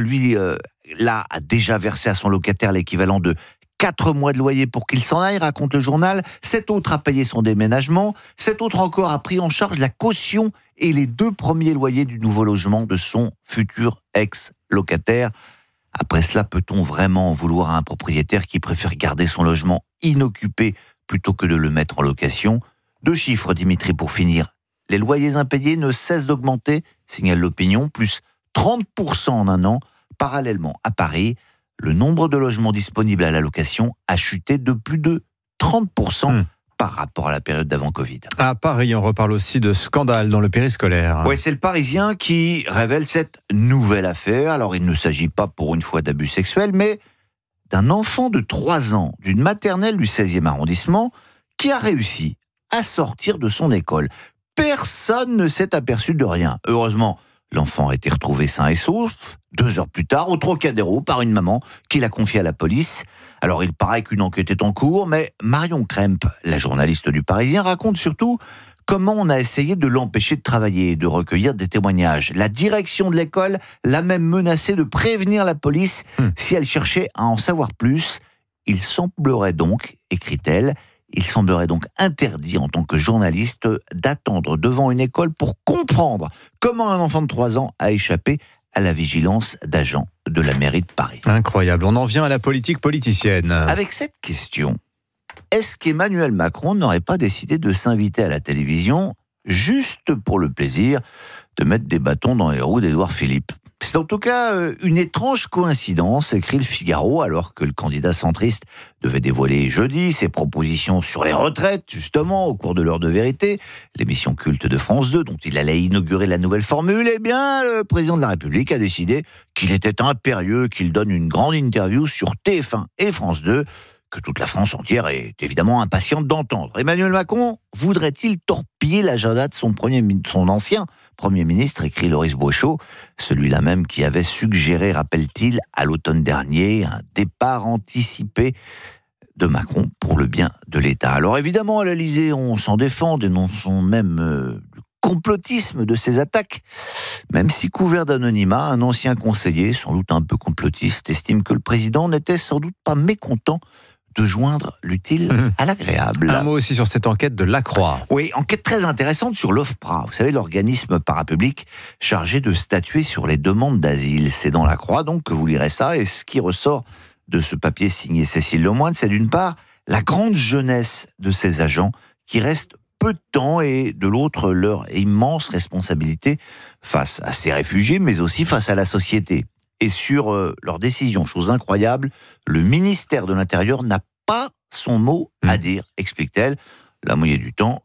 Celui-là a déjà versé à son locataire l'équivalent de 4 mois de loyer pour qu'il s'en aille, raconte le journal. Cet autre a payé son déménagement. Cet autre encore a pris en charge la caution et les 2 premiers loyers du nouveau logement de son futur ex-locataire. Après cela, peut-on vraiment en vouloir à un propriétaire qui préfère garder son logement inoccupé plutôt que de le mettre en location ? 2 chiffres, Dimitri, pour finir. Les loyers impayés ne cessent d'augmenter, signale l'opinion, plus 30% en un an. Parallèlement, à Paris, le nombre de logements disponibles à la location a chuté de plus de 30% par rapport à la période d'avant Covid. À Paris, on reparle aussi de scandale dans le périscolaire. Oui, c'est le Parisien qui révèle cette nouvelle affaire. Alors, il ne s'agit pas pour une fois d'abus sexuels, mais d'un enfant de 3 ans, d'une maternelle du 16e arrondissement, qui a réussi à sortir de son école. Personne ne s'est aperçu de rien. Heureusement, l'enfant a été retrouvé sain et sauf 2 heures plus tard, au Trocadéro, par une maman qui l'a confié à la police. Alors, il paraît qu'une enquête est en cours, mais Marion Kremp, la journaliste du Parisien, raconte surtout comment on a essayé de l'empêcher de travailler et de recueillir des témoignages. La direction de l'école l'a même menacé de prévenir la police si elle cherchait à en savoir plus. Il semblerait donc, écrit-elle, il semblerait donc interdit en tant que journaliste d'attendre devant une école pour comprendre comment un enfant de 3 ans a échappé à la vigilance d'agents de la mairie de Paris. Incroyable, on en vient à la politique politicienne. Avec cette question, est-ce qu'Emmanuel Macron n'aurait pas décidé de s'inviter à la télévision juste pour le plaisir de mettre des bâtons dans les roues d'Édouard Philippe ? C'est en tout cas une étrange coïncidence, écrit le Figaro, alors que le candidat centriste devait dévoiler jeudi ses propositions sur les retraites, justement, au cours de l'heure de vérité, l'émission culte de France 2, dont il allait inaugurer la nouvelle formule. Eh bien, le président de la République a décidé qu'il était impérieux qu'il donne une grande interview sur TF1 et France 2, que toute la France entière est évidemment impatiente d'entendre. Emmanuel Macron voudrait-il torpiller l'agenda de son ancien Premier ministre, écrit Loris Boichot, celui-là même qui avait suggéré, rappelle-t-il, à l'automne dernier, un départ anticipé de Macron pour le bien de l'État. Alors évidemment, à l'Élysée, on s'en défend, dénonçons même le complotisme de ces attaques, même si couvert d'anonymat, un ancien conseiller, sans doute un peu complotiste, estime que le président n'était sans doute pas mécontent de joindre l'utile à l'agréable. Un mot aussi sur cette enquête de Lacroix. Oui, enquête très intéressante sur l'OFPRA. Vous savez, l'organisme parapublic chargé de statuer sur les demandes d'asile. C'est dans Lacroix, donc, que vous lirez ça. Et ce qui ressort de ce papier signé Cécile Lemoine, c'est d'une part la grande jeunesse de ces agents qui restent peu de temps et de l'autre leur immense responsabilité face à ces réfugiés, mais aussi face à la société. Et sur leurs décisions, chose incroyable, le ministère de l'Intérieur n'a pas son mot à dire, explique-t-elle. La moitié du temps,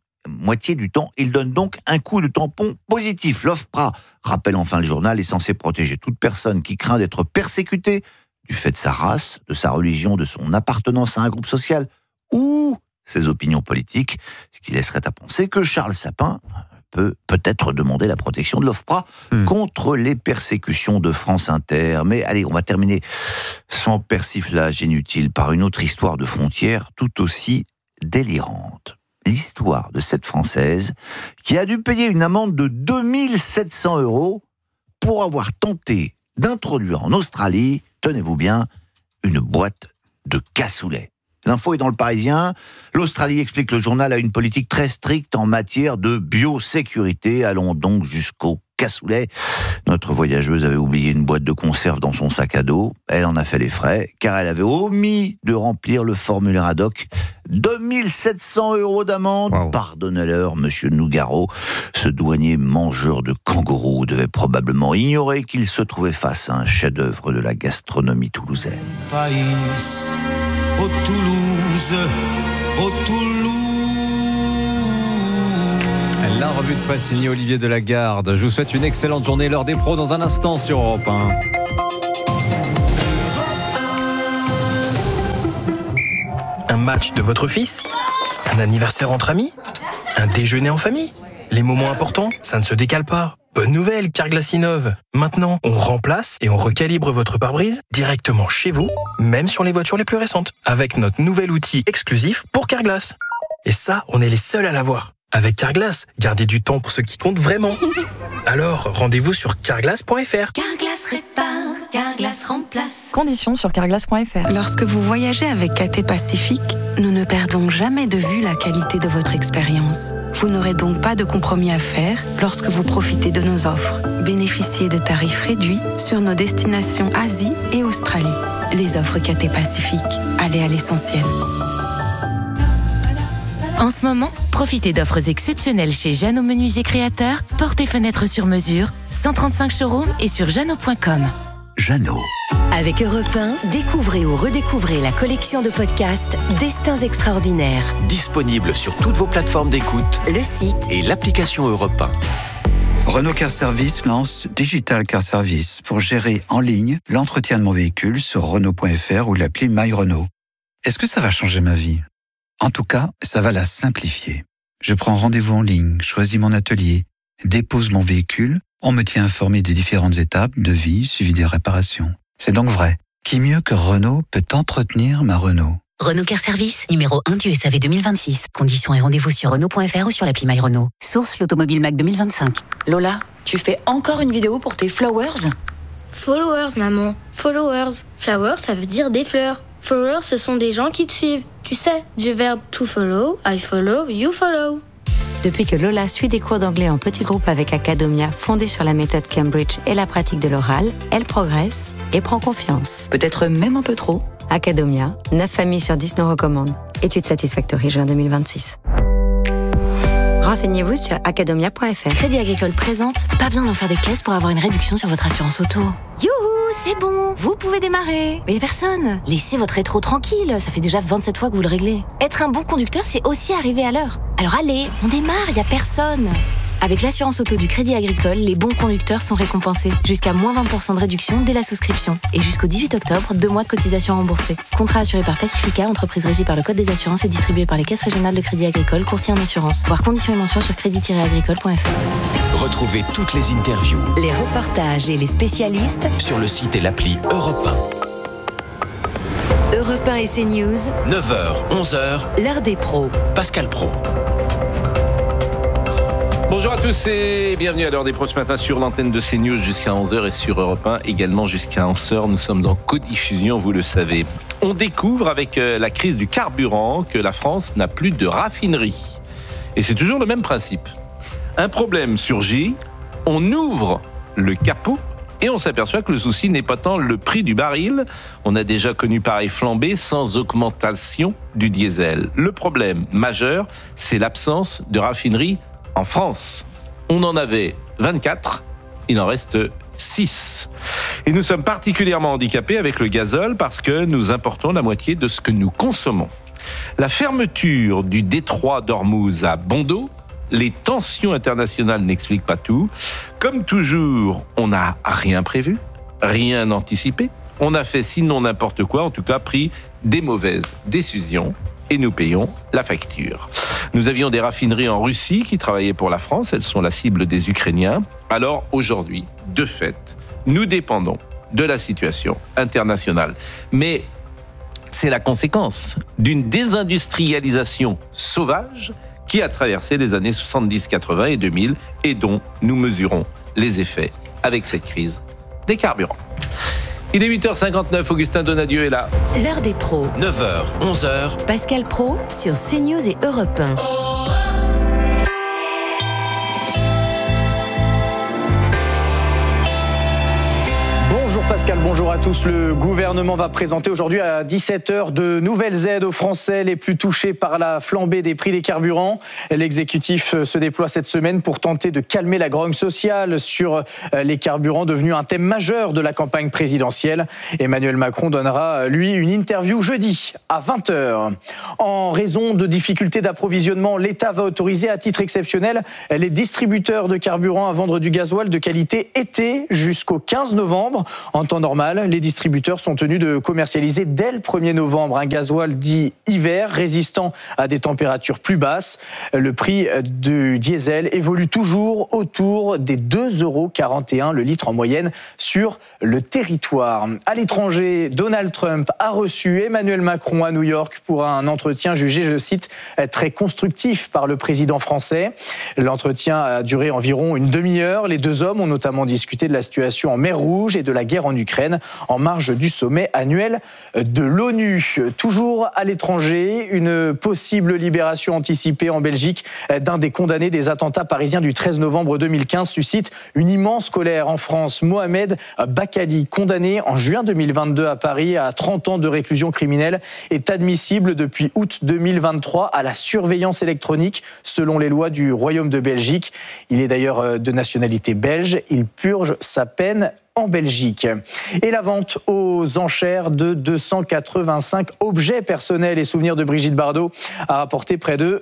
il donne donc un coup de tampon positif. L'OFPRA, rappelle enfin le journal, est censé protéger toute personne qui craint d'être persécutée du fait de sa race, de sa religion, de son appartenance à un groupe social ou ses opinions politiques, ce qui laisserait à penser que Charles Sapin peut peut-être demander la protection de l'OFPRA contre les persécutions de France Inter. Mais allez, on va terminer sans persiflage inutile par une autre histoire de frontières tout aussi délirante. L'histoire de cette Française qui a dû payer une amende de 2700 € pour avoir tenté d'introduire en Australie, tenez-vous bien, une boîte de cassoulet. L'info est dans le Parisien. L'Australie, explique le journal, a une politique très stricte en matière de biosécurité. Allons donc jusqu'au cassoulet. Notre voyageuse avait oublié une boîte de conserve dans son sac à dos. Elle en a fait les frais, car elle avait omis de remplir le formulaire ad hoc. 2700 € d'amende. Wow. Pardonnez-leur, monsieur Nougaro. Ce douanier mangeur de kangourous devait probablement ignorer qu'il se trouvait face à un chef-d'œuvre de la gastronomie toulousaine. Au Toulouse, au Toulouse. La revue de presse signée Olivier Delagarde. Je vous souhaite une excellente journée. L'heure des pros dans un instant sur Europe 1. Un match de votre fils? Un anniversaire entre amis? Un déjeuner en famille? Les moments importants, ça ne se décale pas. Bonne nouvelle, Carglass innove. Maintenant, on remplace et on recalibre votre pare-brise directement chez vous, même sur les voitures les plus récentes, avec notre nouvel outil exclusif pour Carglass. Et ça, on est les seuls à l'avoir. Avec Carglass, gardez du temps pour ce qui compte vraiment. Alors, rendez-vous sur carglass.fr. Carglass répare, Carglass remplace. Conditions sur carglass.fr. Lorsque vous voyagez avec KT Pacifique, nous ne perdons jamais de vue la qualité de votre expérience. Vous n'aurez donc pas de compromis à faire lorsque vous profitez de nos offres. Bénéficiez de tarifs réduits sur nos destinations Asie et Australie. Les offres KT Pacifique, allez à l'essentiel. En ce moment, profitez d'offres exceptionnelles chez Jeannot Menuisier Créateur, portes et fenêtres sur mesure, 135 showrooms et sur jeannot.com. Jeannot. Avec Europe 1, découvrez ou redécouvrez la collection de podcasts Destins extraordinaires. Disponible sur toutes vos plateformes d'écoute, le site et l'application Europe 1. Renault Car Service lance Digital Car Service pour gérer en ligne l'entretien de mon véhicule sur Renault.fr ou l'appli My Renault. Est-ce que ça va changer ma vie ? En tout cas, ça va la simplifier. Je prends rendez-vous en ligne, choisis mon atelier, dépose mon véhicule, on me tient informé des différentes étapes de vie suivi des réparations. C'est donc vrai. Qui mieux que Renault peut entretenir ma Renault ? Renault Car Service, numéro 1 du SAV 2026. Conditions et rendez-vous sur Renault.fr ou sur l'appli My Renault. Source l'Automobile Mac 2025. Lola, tu fais encore une vidéo pour tes flowers ? Followers, maman. Followers. Flowers, ça veut dire des fleurs. Followers, ce sont des gens qui te suivent. Tu sais, du verbe to follow, I follow, you follow. Depuis que Lola suit des cours d'anglais en petits groupes avec Academia, fondée sur la méthode Cambridge et la pratique de l'oral, elle progresse et prend confiance. Peut-être même un peu trop. Academia, 9 familles sur 10 nous recommandent. Étude Satisfactory, juin 2026. Renseignez-vous sur academia.fr. Crédit Agricole présente, pas besoin d'en faire des caisses pour avoir une réduction sur votre assurance auto. Youhou, c'est bon, vous pouvez démarrer. Mais personne. Laissez votre rétro tranquille, ça fait déjà 27 fois que vous le réglez. Être un bon conducteur, c'est aussi arriver à l'heure. Alors allez, on démarre, y a personne. Avec l'assurance auto du Crédit Agricole, les bons conducteurs sont récompensés. Jusqu'à moins 20% de réduction dès la souscription. Et jusqu'au 18 octobre, 2 mois de cotisation remboursée. Contrat assuré par Pacifica, entreprise régie par le Code des assurances et distribué par les caisses régionales de Crédit Agricole, courtier en assurance. Voir conditions et mentions sur crédit-agricole.fr. Retrouvez toutes les interviews, Les reportages et les spécialistes sur le site et l'appli Europe 1. Europe 1 et CNews, 9h, 11h, l'heure des pros. Pascal Pro. Bonjour à tous et bienvenue à l'heure des pros ce matin sur l'antenne de CNews jusqu'à 11h et sur Europe 1 également jusqu'à 11h. Nous sommes en codiffusion, vous le savez. On découvre avec la crise du carburant que la France n'a plus de raffinerie. Et c'est toujours le même principe. Un problème surgit, on ouvre le capot et on s'aperçoit que le souci n'est pas tant le prix du baril. On a déjà connu pareil flambée sans augmentation du diesel. Le problème majeur, c'est l'absence de raffinerie en France. On en avait 24, il en reste 6. Et nous sommes particulièrement handicapés avec le gazole parce que nous importons la moitié de ce que nous consommons. La fermeture du détroit d'Ormuz à Bondeau, les tensions internationales n'expliquent pas tout. Comme toujours, on n'a rien prévu, rien anticipé. On a fait sinon n'importe quoi, en tout cas pris des mauvaises décisions. Et nous payons la facture. Nous avions des raffineries en Russie qui travaillaient pour la France. Elles sont la cible des Ukrainiens. Alors aujourd'hui, de fait, nous dépendons de la situation internationale. Mais c'est la conséquence d'une désindustrialisation sauvage qui a traversé les années 70, 80 et 2000 et dont nous mesurons les effets avec cette crise des carburants. Il est 8h59, Augustin Donadieu est là. L'heure des pros. 9h, 11h. Pascal Praud sur CNews et Europe 1. Bonjour Pascal, bonjour à tous. Le gouvernement va présenter aujourd'hui à 17h de nouvelles aides aux Français les plus touchés par la flambée des prix des carburants. L'exécutif se déploie cette semaine pour tenter de calmer la grogne sociale sur les carburants, devenu un thème majeur de la campagne présidentielle. Emmanuel Macron donnera, lui, une interview jeudi à 20h. En raison de difficultés d'approvisionnement, l'État va autoriser à titre exceptionnel les distributeurs de carburant à vendre du gasoil de qualité été jusqu'au 15 novembre. En temps normal, les distributeurs sont tenus de commercialiser dès le 1er novembre un gasoil dit hiver, résistant à des températures plus basses. Le prix du diesel évolue toujours autour des 2,41 € le litre en moyenne sur le territoire. À l'étranger, Donald Trump a reçu Emmanuel Macron à New York pour un entretien jugé, je cite, très constructif par le président français. L'entretien a duré environ une demi-heure. Les deux hommes ont notamment discuté de la situation en mer Rouge et de la guerre en Ukraine en marge du sommet annuel de l'ONU. Toujours à l'étranger, une possible libération anticipée en Belgique d'un des condamnés des attentats parisiens du 13 novembre 2015 suscite une immense colère en France. Mohamed Bakali, condamné en juin 2022 à Paris à 30 ans de réclusion criminelle, est admissible depuis août 2023 à la surveillance électronique selon les lois du Royaume de Belgique. Il est d'ailleurs de nationalité belge. Il purge sa peine en Belgique. Et la vente aux enchères de 285 objets personnels et souvenirs de Brigitte Bardot a rapporté près de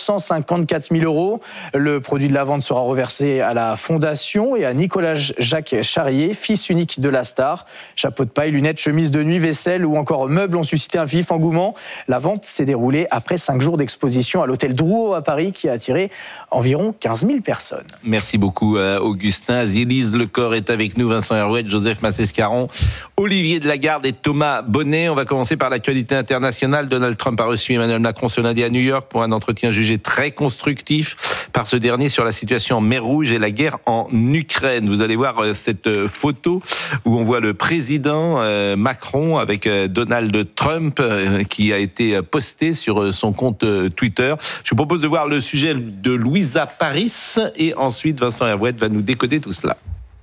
954 000 €. Le produit de la vente sera reversé à la Fondation et à Nicolas-Jacques Charrier, fils unique de la star. Chapeau de paille, lunettes, chemises de nuit, vaisselle ou encore meubles ont suscité un vif engouement. La vente s'est déroulée après 5 jours d'exposition à l'hôtel Drouot à Paris qui a attiré environ 15 000 personnes. Merci beaucoup Augustin. Zélise Lecor est avec nous, Vincent Herouet, Joseph Massescaron, Olivier de Lagarde et Thomas Bonnet. On va commencer par l'actualité internationale. Donald Trump a reçu Emmanuel Macron ce lundi à New York pour un entretien jugé très constructif par ce dernier sur la situation en mer Rouge et la guerre en Ukraine. Vous allez voir cette photo où on voit le président Macron avec Donald Trump qui a été posté sur son compte Twitter. Je vous propose de voir le sujet de Louisa Paris et ensuite Vincent Herouet va nous décoder tout cela.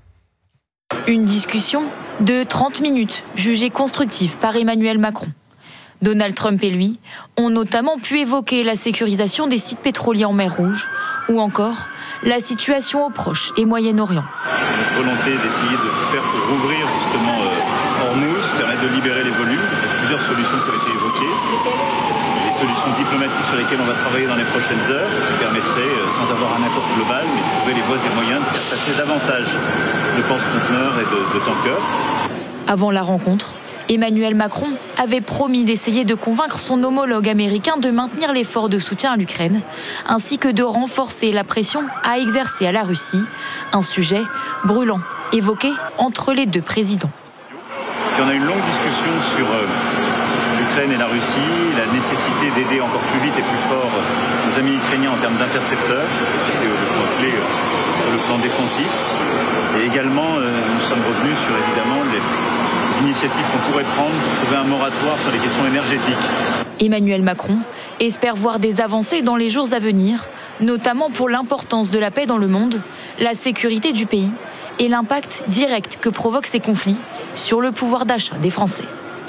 Une discussion de 30 minutes, jugée constructive par Emmanuel Macron. Donald Trump et lui ont notamment pu évoquer la sécurisation des sites pétroliers en mer Rouge ou encore la situation au Proche et Moyen-Orient. Notre volonté d'essayer de faire pour rouvrir justement Hormuz, permettre de libérer les volumes. Il y a plusieurs solutions qui ont été évoquées. Des solutions diplomatiques sur lesquelles on va travailler dans les prochaines heures, qui permettraient, sans avoir un accord global, mais trouver les voies et moyens de faire passer davantage de porte-conteneurs et de tankers. Avant la rencontre, Emmanuel Macron avait promis d'essayer de convaincre son homologue américain de maintenir l'effort de soutien à l'Ukraine, ainsi que de renforcer la pression à exercer à la Russie, un sujet brûlant, évoqué entre les deux présidents. Puis on a une longue discussion sur l'Ukraine et la Russie, la nécessité d'aider encore plus vite et plus fort nos amis ukrainiens en termes d'intercepteurs, parce que c'est le point clé sur le plan défensif. Et également, nous sommes revenus sur évidemment les initiatives qu'on pourrait prendre pour trouver un moratoire sur les questions énergétiques. Emmanuel Macron espère voir des avancées dans les jours à venir, notamment pour l'importance de la paix dans le monde, la sécurité du pays et l'impact direct que provoquent ces conflits sur le pouvoir d'achat des Français.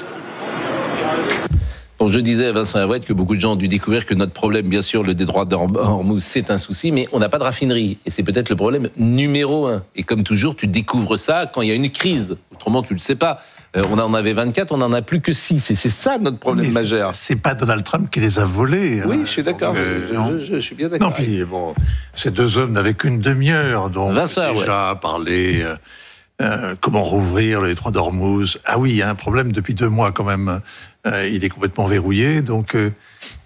Bon, je disais à Vincent Herouet que beaucoup de gens ont dû découvrir que notre problème, bien sûr, le détroit d'Ormuz, c'est un souci, mais on n'a pas de raffinerie. Et c'est peut-être le problème numéro 1. Et comme toujours, tu découvres ça quand il y a une crise. Autrement, tu ne le sais pas. On en avait 24, on n'en a plus que 6. Et c'est ça notre problème majeur. C'est pas Donald Trump qui les a volés. Oui, je suis d'accord. Je suis bien d'accord. Non, puis bon, ces deux hommes n'avaient qu'une demi-heure. Donc Vincent, déjà parler comment rouvrir le détroit d'Ormuz. Ah oui, il y a un problème depuis 2 mois quand même. Il est complètement verrouillé, donc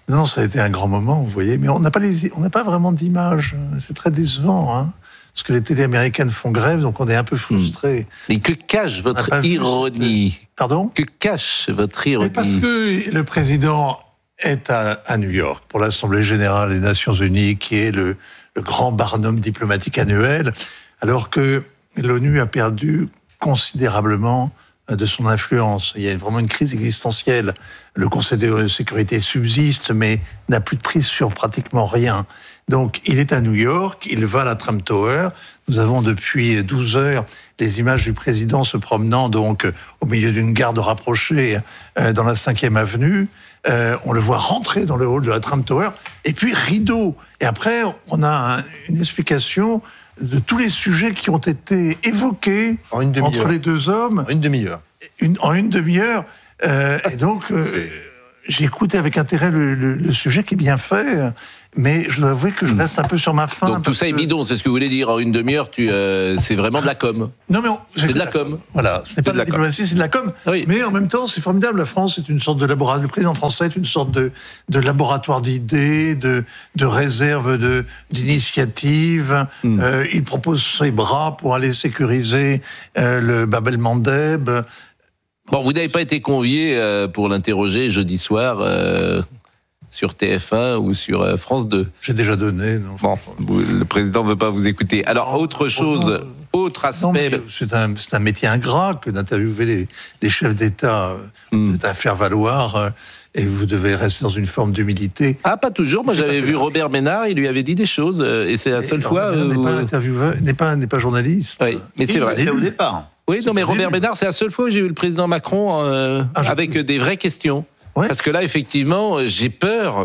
Non, ça a été un grand moment, vous voyez. Mais on n'a pas vraiment d'image. C'est très décevant, hein. Parce que les télés américaines font grève, donc on est un peu frustrés. Et que cache votre ironie? Pardon? Que cache votre ironie? Parce que le président est à New York pour l'Assemblée générale des Nations Unies, qui est le grand barnum diplomatique annuel, alors que l'ONU a perdu considérablement de son influence. Il y a vraiment une crise existentielle. Le Conseil de sécurité subsiste, mais n'a plus de prise sur pratiquement rien. Donc, il est à New York, il va à la Trump Tower. Nous avons depuis 12 heures les images du président se promenant donc au milieu d'une garde rapprochée dans la 5e avenue. On le voit rentrer dans le hall de la Trump Tower, et puis rideau. Et après, on a une explication de tous les sujets qui ont été évoqués entre les deux hommes. En une demi-heure. En une demi-heure. Et donc, j'ai écouté avec intérêt le sujet qui est bien fait, mais je dois avouer que je reste un peu sur ma faim. Donc tout ça est bidon, c'est ce que vous voulez dire. En une demi-heure, c'est vraiment de la com. Non, mais c'est de la com. Voilà, ce n'est pas de la diplomatie, c'est de la com. Oui. Mais en même temps, c'est formidable. La France est une sorte de laboratoire. Le président français est une sorte de laboratoire d'idées, de réserve d'initiatives. Il propose ses bras pour aller sécuriser le Bab el-Mandeb. Bon, vous n'avez pas été convié pour l'interroger jeudi soir sur TF1 ou sur France 2. J'ai déjà donné. Non, bon, le président ne veut pas vous écouter. Alors, autre chose, autre aspect... Non, c'est un métier ingrat que d'interviewer les chefs d'État, à faire valoir... Et vous devez rester dans une forme d'humilité. Ah, pas toujours. Moi, j'avais vu Robert Ménard, il lui avait dit des choses, et c'est la seule fois... N'est pas intervieweur, n'est pas journaliste. Oui, mais c'est vrai. Au départ. Oui, non, mais Robert Ménard, c'est la seule fois où j'ai eu le président Macron avec des vraies questions. Ouais. Parce que là, effectivement, j'ai peur,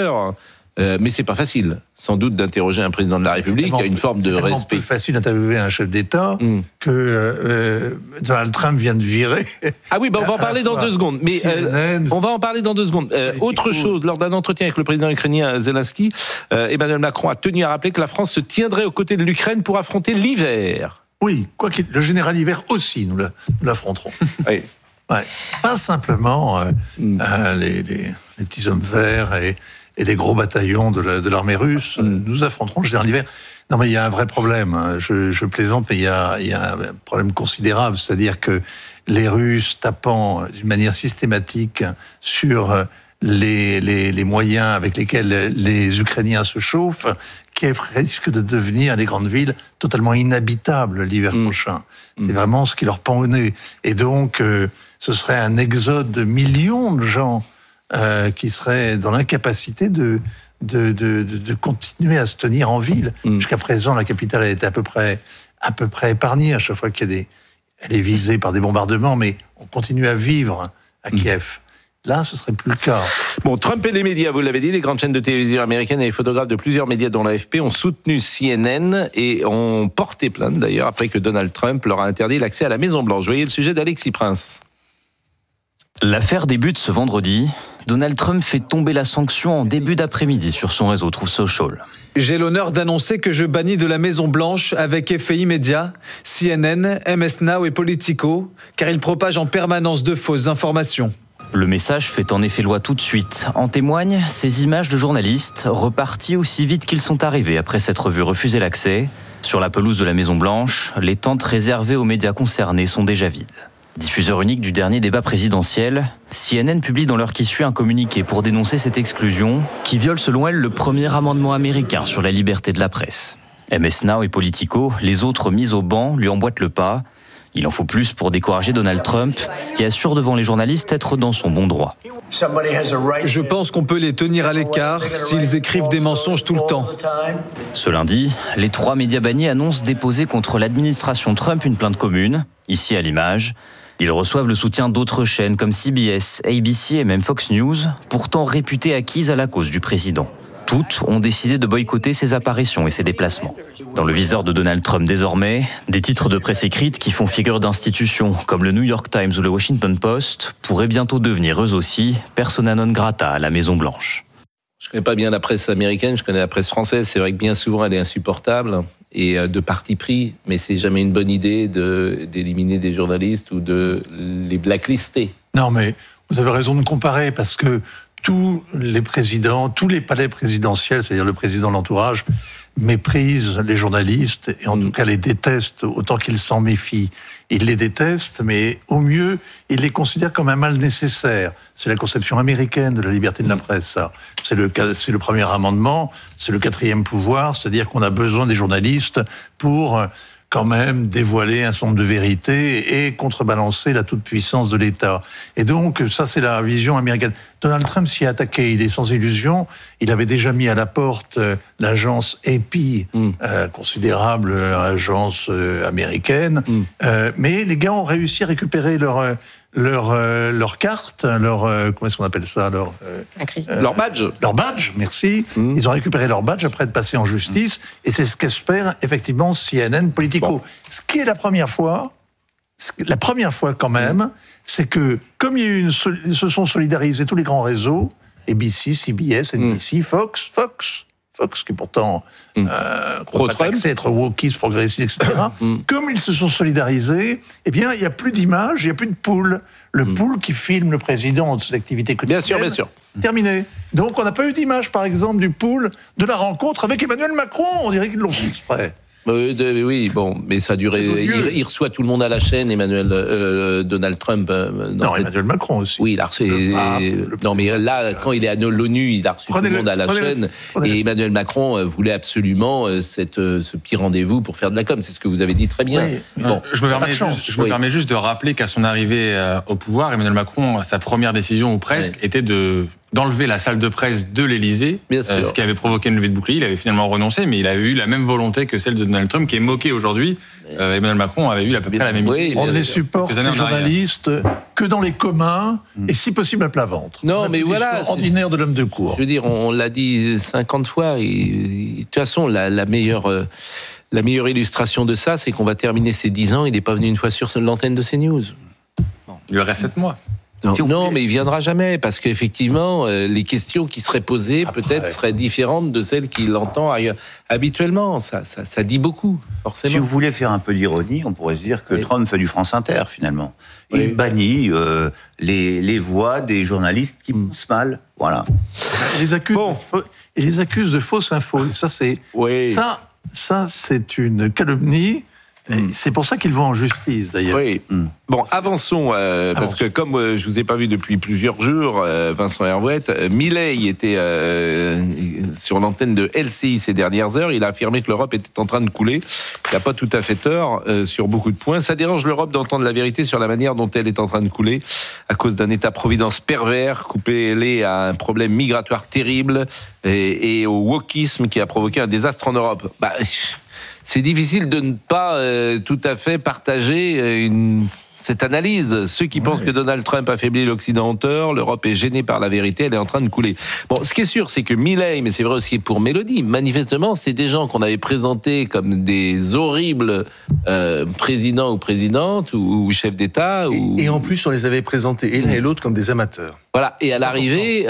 mais c'est pas facile. Sans doute d'interroger un président de la République, il y a une forme de respect. C'est plus facile d'interviewer un chef d'État que Donald Trump vient de virer. Ah oui, on va en parler dans 2 secondes. Mais on va en parler dans 2 secondes. Autre chose, lors d'un entretien avec le président ukrainien Zelensky, Emmanuel Macron a tenu à rappeler que la France se tiendrait aux côtés de l'Ukraine pour affronter l'hiver. Oui, le général hiver aussi, nous l'affronterons. Oui. Ouais. Pas simplement les petits hommes verts et les gros bataillons de l'armée russe. Nous affronterons le général hiver. Non, mais il y a un vrai problème. Je plaisante, mais il y a un problème considérable. C'est-à-dire que les Russes tapant d'une manière systématique sur les moyens avec lesquels les Ukrainiens se chauffent, qui risquent de devenir les grandes villes totalement inhabitables l'hiver prochain. C'est vraiment ce qui leur pend au nez. Et donc, ce serait un exode de millions de gens qui seraient dans l'incapacité de continuer à se tenir en ville. Jusqu'à présent, la capitale a été à peu près épargnée à chaque fois qu'il y a elle est visée par des bombardements, mais on continue à vivre à Kiev. Là, ce serait plus le cas. Bon, Trump et les médias, vous l'avez dit, les grandes chaînes de télévision américaines et les photographes de plusieurs médias dont l'AFP ont soutenu CNN et ont porté plainte d'ailleurs après que Donald Trump leur a interdit l'accès à la Maison-Blanche. Voyez le sujet d'Alexis Prince. L'affaire débute ce vendredi. Donald Trump fait tomber la sanction en début d'après-midi sur son réseau Truth Social. J'ai l'honneur d'annoncer que je bannis de la Maison-Blanche avec effet immédiat CNN, MS Now et Politico, car ils propagent en permanence de fausses informations. Le message fait en effet loi tout de suite. En témoignent ces images de journalistes repartis aussi vite qu'ils sont arrivés après s'être vus refuser l'accès. Sur la pelouse de la Maison-Blanche, les tentes réservées aux médias concernés sont déjà vides. Diffuseur unique du dernier débat présidentiel, CNN publie dans l'heure qui suit un communiqué pour dénoncer cette exclusion qui viole selon elle le premier amendement américain sur la liberté de la presse. MS Now et Politico, les autres mis au banc, lui emboîtent le pas. Il en faut plus pour décourager Donald Trump, qui assure devant les journalistes être dans son bon droit. Je pense qu'on peut les tenir à l'écart s'ils écrivent des mensonges tout le temps. Ce lundi, les 3 médias bannis annoncent déposer contre l'administration Trump une plainte commune, ici à l'image. Ils reçoivent le soutien d'autres chaînes comme CBS, ABC et même Fox News, pourtant réputées acquises à la cause du président. Toutes ont décidé de boycotter ses apparitions et ses déplacements. Dans le viseur de Donald Trump désormais, des titres de presse écrite qui font figure d'institutions comme le New York Times ou le Washington Post pourraient bientôt devenir eux aussi persona non grata à la Maison-Blanche. Je ne connais pas bien la presse américaine, je connais la presse française. C'est vrai que bien souvent elle est insupportable et de parti pris, mais c'est jamais une bonne idée d'éliminer des journalistes ou de les blacklister. Non, mais vous avez raison de comparer parce que tous les présidents, tous les palais présidentiels, c'est-à-dire le président, l'entourage, méprisent les journalistes et en tout cas les détestent autant qu'ils s'en méfient. Ils les détestent, mais au mieux, ils les considèrent comme un mal nécessaire. C'est la conception américaine de la liberté de la presse, ça. C'est le premier amendement, c'est le 4e pouvoir, c'est-à-dire qu'on a besoin des journalistes pour quand même dévoiler un certain nombre de vérités et contrebalancer la toute-puissance de l'État. Et donc, ça, c'est la vision américaine. Donald Trump s'y est attaqué, il est sans illusion. Il avait déjà mis à la porte l'agence AP, considérable agence américaine. Mais les gars ont réussi à récupérer leur carte, comment est-ce qu'on appelle ça, leur badge. Leur badge, merci. Ils ont récupéré leur badge après être passés en justice, et c'est ce qu'espère effectivement CNN Politico. Ce qui est la première fois quand même, c'est que comme ils se sont solidarisés tous les grands réseaux, ABC, CBS, NBC, Fox, qui pourtant croit être wokiste, progressiste, etc. Comme ils se sont solidarisés, eh bien, il n'y a plus d'image, il n'y a plus de pool. Le pool qui filme le président de ses activités quotidiennes. Bien sûr. Terminé. Donc, on n'a pas eu d'image, par exemple, du pool de la rencontre avec Emmanuel Macron. On dirait qu'ils l'ont fait exprès. Oui, bon, mais ça a duré. Il reçoit tout le monde à la chaîne, Donald Trump. Emmanuel Macron aussi. Oui, il a reçu. Non, mais là, quand il est à l'ONU, il a reçu tout le monde à la chaîne. Et Emmanuel Macron voulait absolument ce petit rendez-vous pour faire de la com. C'est ce que vous avez dit très bien. Oui. Bon, je me permets juste de rappeler qu'à son arrivée au pouvoir, Emmanuel Macron, sa première décision, ou presque, était d'enlever la salle de presse de l'Élysée, ce qui avait provoqué une levée de bouclier. Il avait finalement renoncé, mais il avait eu la même volonté que celle de Donald Trump, qui est moquée aujourd'hui. Emmanuel Macron avait eu à peu près la même idée. On ne les supporte, les journalistes, que dans les communs, et si possible à plat ventre. Non, mais voilà. Ordinaire de l'homme de cour. Je veux dire, on l'a dit 50 fois, et de toute façon, la meilleure illustration de ça, c'est qu'on va terminer ces 10 ans, il n'est pas venu une fois sur l'antenne de CNews. Il lui reste 7 mois. Non, mais il viendra jamais, parce qu'effectivement, les questions qui seraient posées peut-être seraient différentes de celles qu'il entend habituellement. Ça dit beaucoup, forcément. Si vous voulez faire un peu d'ironie, on pourrait se dire que Trump fait du France Inter, finalement. Il bannit les voix des journalistes qui pensent mal. Voilà. Il les accuse de fausses infos. Ça, c'est une calomnie. C'est pour ça qu'ils vont en justice, d'ailleurs. Oui. Bon, avançons, parce que comme je vous ai pas vu depuis plusieurs jours, Vincent Hervouet, Milei était sur l'antenne de LCI ces dernières heures. Il a affirmé que l'Europe était en train de couler. Il n'a pas tout à fait tort sur beaucoup de points. Ça dérange l'Europe d'entendre la vérité sur la manière dont elle est en train de couler à cause d'un État-providence pervers, coupé à un problème migratoire terrible et au wokisme qui a provoqué un désastre en Europe. C'est difficile de ne pas tout à fait partager cette analyse. Ceux qui pensent que Donald Trump affaiblit l'Occident ont tort, l'Europe est gênée par la vérité, elle est en train de couler. Bon, ce qui est sûr, c'est que Milei, mais c'est vrai aussi pour Mélodie, manifestement, c'est des gens qu'on avait présentés comme des horribles présidents ou présidentes ou chefs d'État. Et en plus, on les avait présentés, et l'un et l'autre, comme des amateurs. Voilà, et à l'arrivée...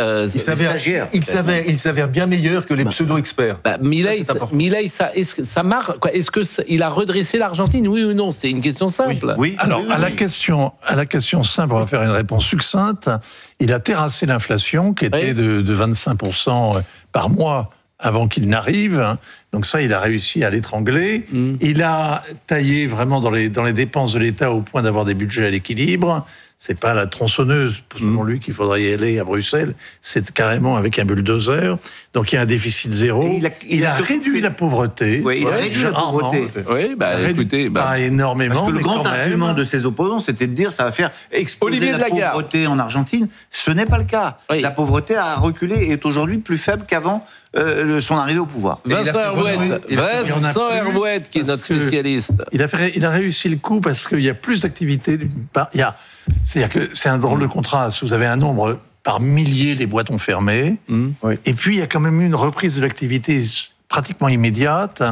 il s'avère bien meilleur que les pseudo-experts. Milei, est-ce que ça marche, quoi? Est-ce qu'il a redressé l'Argentine, oui ou non? C'est une question simple. Oui. Alors, à la question simple, on va faire une réponse succincte. Il a terrassé l'inflation, qui était de 25% par mois avant qu'il n'arrive. Donc ça, il a réussi à l'étrangler. Il a taillé vraiment dans les dépenses de l'État au point d'avoir des budgets à l'équilibre. C'est pas la tronçonneuse, selon lui, qu'il faudrait y aller à Bruxelles. C'est carrément avec un bulldozer. Donc il y a un déficit zéro. Il a réduit la pauvreté. Oui, il a réduit la pauvreté. Oui, écoutez, pas énormément. Parce que le grand argument de ses opposants, c'était de dire ça va faire exploser la pauvreté en Argentine. Ce n'est pas le cas. La pauvreté a reculé et est aujourd'hui plus faible qu'avant son arrivée au pouvoir. Vincent Hervouet, qui est notre spécialiste. Il a réussi le coup parce qu'il y a plus d'activités. C'est-à-dire que c'est un drôle de contraste. Vous avez un nombre par milliers, les boîtes ont fermé. Et puis, il y a quand même eu une reprise de l'activité pratiquement immédiate.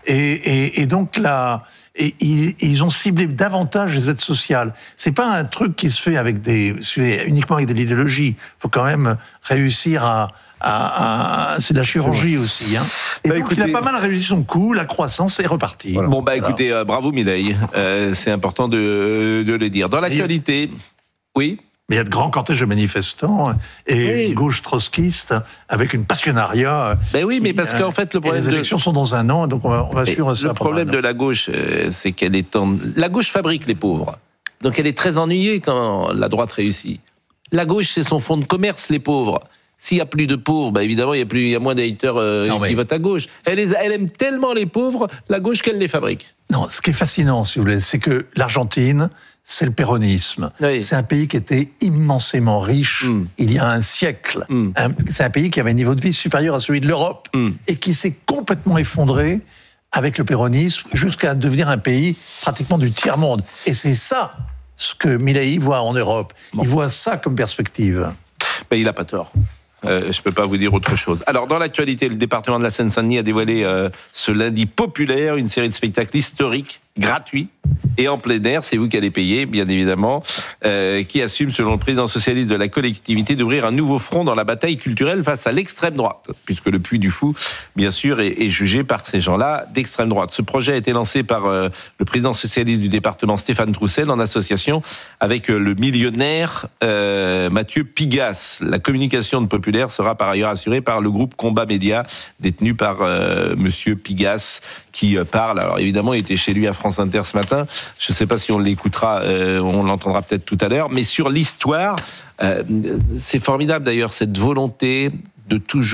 Et donc, là, ils ont ciblé davantage les aides sociales. C'est pas un truc qui se fait uniquement avec de l'idéologie. Il faut quand même réussir c'est de la chirurgie aussi. Et donc, il a pas mal réussi son coup, la croissance est repartie. Voilà. Bon, écoutez, bravo Milei. C'est important de le dire. Dans l'actualité, oui. Mais il y a de grands cortèges de manifestants et une gauche trotskiste avec une passionnariat. Ben oui, mais parce qu'en fait, le problème. Les élections sont dans un an, donc on va suivre ça. Le problème de la gauche, c'est qu'elle est la gauche fabrique les pauvres. Donc elle est très ennuyée quand la droite réussit. La gauche, c'est son fonds de commerce, les pauvres. S'il n'y a plus de pauvres, bah évidemment, il y a moins de haters qui votent à gauche. Elle aime tellement les pauvres, la gauche, qu'elle les fabrique. Non, ce qui est fascinant, si vous voulez, c'est que l'Argentine, c'est le péronisme. Oui. C'est un pays qui était immensément riche il y a un siècle. C'est un pays qui avait un niveau de vie supérieur à celui de l'Europe et qui s'est complètement effondré avec le péronisme jusqu'à devenir un pays pratiquement du tiers-monde. Et c'est ça ce que Milei voit en Europe. Il voit ça comme perspective. Ben, il n'a pas tort. Je ne peux pas vous dire autre chose. Alors, dans l'actualité, le département de la Seine-Saint-Denis a dévoilé ce lundi Populaire, une série de spectacles historiques, gratuits et en plein air. C'est vous qui allez payer, bien évidemment, qui assume, selon le président socialiste de la collectivité, d'ouvrir un nouveau front dans la bataille culturelle face à l'extrême droite, puisque le Puy du Fou, bien sûr, est jugé par ces gens-là d'extrême droite. Ce projet a été lancé par le président socialiste du département, Stéphane Troussel, en association avec le millionnaire Mathieu Pigasse. La communication de Populaire sera par ailleurs assurée par le groupe Combat Média, détenu par Monsieur Pigasse, qui parle. Alors évidemment, il était chez lui à France Inter ce matin. Je ne sais pas si on l'écoutera, on l'entendra peut-être tout à l'heure. Mais sur l'histoire, c'est formidable d'ailleurs, cette volonté de toujours